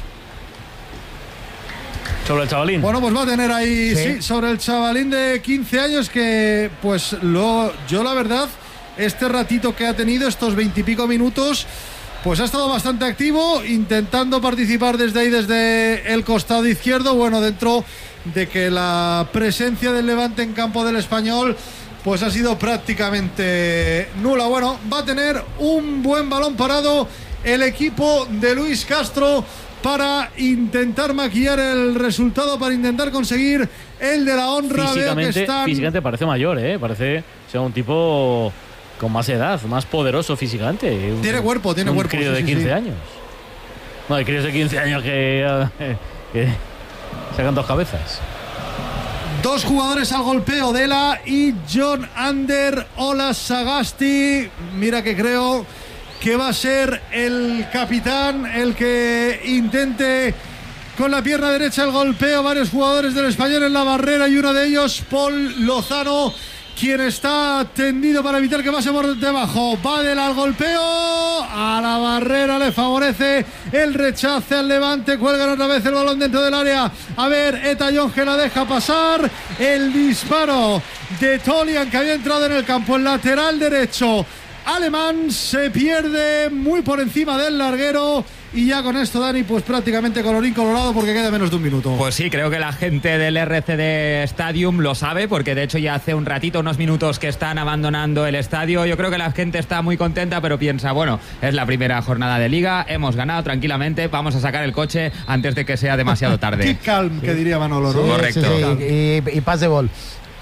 Sobre el chavalín. Bueno, pues va a tener ahí, sí, Sí. sobre el chavalín de quince años, que pues lo, yo la verdad, este ratito que ha tenido, estos veintipico minutos, pues ha estado bastante activo, intentando participar desde ahí, desde el costado izquierdo. Bueno, dentro de que la presencia del Levante en campo del Español pues ha sido prácticamente nula. Bueno, va a tener un buen balón parado el equipo de Luis Castro para intentar maquillar el resultado, para intentar conseguir el de la honra. Físicamente, Veo que están... físicamente parece mayor, ¿eh? Parece ser un tipo con más edad, más poderoso físicamente. Un, Tiene cuerpo, tiene un cuerpo. crío sí, de sí, quince sí. años. No, hay críos de quince años que, que sacan dos cabezas. Dos jugadores al golpeo, Dela y John Ander Ola Sagasti. Mira que creo que va a ser el capitán el que intente con la pierna derecha el golpeo. Varios jugadores del Español en la barrera, y uno de ellos, Paul Lozano, quien está tendido para evitar que pase por debajo. Va del al golpeo, a la barrera le favorece el rechace al Levante. Cuelgan otra vez el balón dentro del área. A ver, Etayón, que la deja pasar. El disparo de Tolian, que había entrado en el campo, el lateral derecho alemán, se pierde muy por encima del larguero. Y ya con esto, Dani, pues prácticamente colorín colorado, porque queda menos de un minuto. Pues sí, creo que la gente del R C D Stadium lo sabe, porque de hecho ya hace un ratito, unos minutos, que están abandonando el estadio. Yo creo que la gente está muy contenta, pero piensa, bueno, es la primera jornada de Liga, hemos ganado tranquilamente, vamos a sacar el coche antes de que sea demasiado tarde. Keep calm, que diría Manolo, ¿no? Sí, Correcto. sí, sí, y, y pas de bol.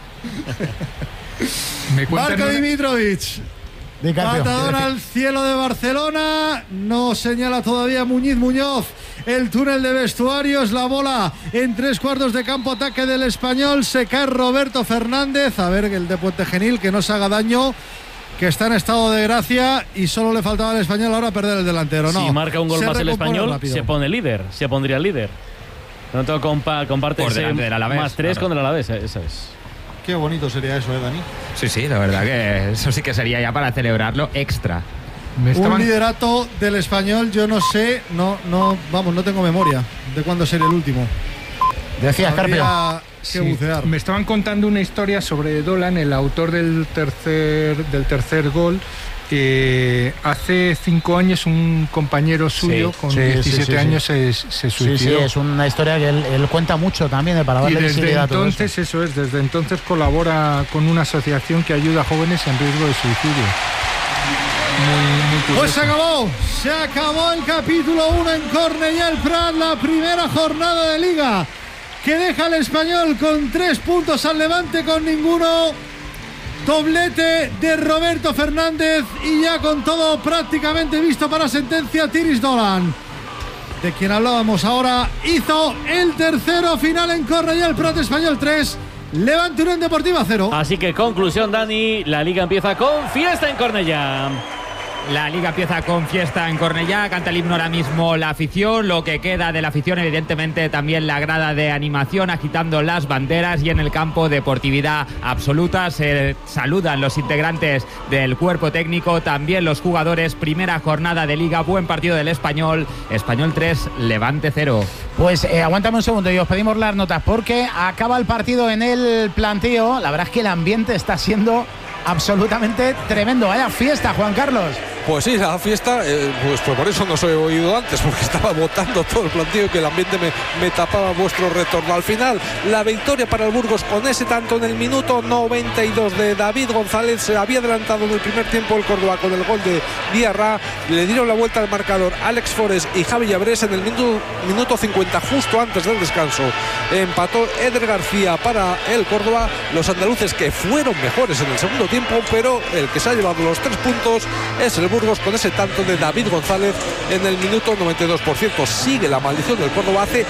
Me cuentan Marko una- Dimitrovic. Di, campeón. Patadón al cielo de Barcelona. No señala todavía Muñiz Muñoz el túnel de vestuarios. La bola en tres cuartos de campo, ataque del Español. Se cae Roberto Fernández. A ver, el de Puente Genil, que no se haga daño, que está en estado de gracia, y solo le faltaba al Español ahora perder el delantero. No, Si marca un gol se más el recompone Español, rápido. se pone líder, se pondría líder. Pronto compa, comparte Por ese delante del Alavés, más tres claro. con el Alavés, eso es. Qué bonito sería eso, ¿eh, Dani? Sí, sí, la verdad que eso sí que sería ya para celebrarlo extra. me Un estaban- liderato del Español, yo no sé, no, no, vamos, no tengo memoria de cuándo sería el último. Decías, Carpio. Habría que Sí, bucear. me estaban contando una historia sobre Dolan, el autor del tercer, del tercer gol. Eh, hace cinco años un compañero suyo Sí, con sí, diecisiete sí, sí, años sí. se, se Sí, sí, suicidó. es una historia que él, él cuenta mucho también, eh, para Y darle desde visibilidad a todo eso. entonces, eso es, desde entonces colabora con una asociación que ayuda a jóvenes en riesgo de suicidio. Muy, muy curioso. Pues se acabó, se acabó el capítulo uno en Cornellà el Prat, la primera jornada de Liga, que deja al Español con tres puntos al Levante con ninguno. Doblete de Roberto Fernández, y ya con todo prácticamente visto para sentencia, Tiris Dolan, de quien hablábamos ahora, hizo el tercero final en Cornellà el Prat. Español tres, Levante Unión Deportiva cero. Así que conclusión, Dani, la Liga empieza con fiesta en Cornellá. La Liga empieza con fiesta en Cornellá, canta el himno ahora mismo la afición, lo que queda de la afición evidentemente también la grada de animación agitando las banderas y en el campo deportividad absoluta. Se saludan los integrantes del cuerpo técnico, también los jugadores. Primera jornada de Liga, buen partido del Español, Español tres, Levante cero. Pues eh, aguántame un segundo y os pedimos las notas porque acaba el partido en el plantío. La verdad es que el ambiente está siendo absolutamente tremendo. Vaya fiesta, Juan Carlos. Pues sí, la fiesta, eh, pues, pues por eso no os he oído antes, porque estaba votando todo el plantío, que el ambiente me, me tapaba vuestro retorno. Al final, la victoria para el Burgos con ese tanto en el minuto noventa y dos de David González. Se había adelantado en el primer tiempo el Córdoba con el gol de Diarra. Le dieron la vuelta al marcador Alex Forés y Javi Llabrés en el minuto, minuto cincuenta, justo antes del descanso. Empató Eder García para el Córdoba. Los andaluces que fueron mejores en el segundo tiempo, pero el que se ha llevado los tres puntos es el Burgos con ese tanto de David González en el minuto noventa y dos. Por cierto, sigue la maldición del Córdoba. Hace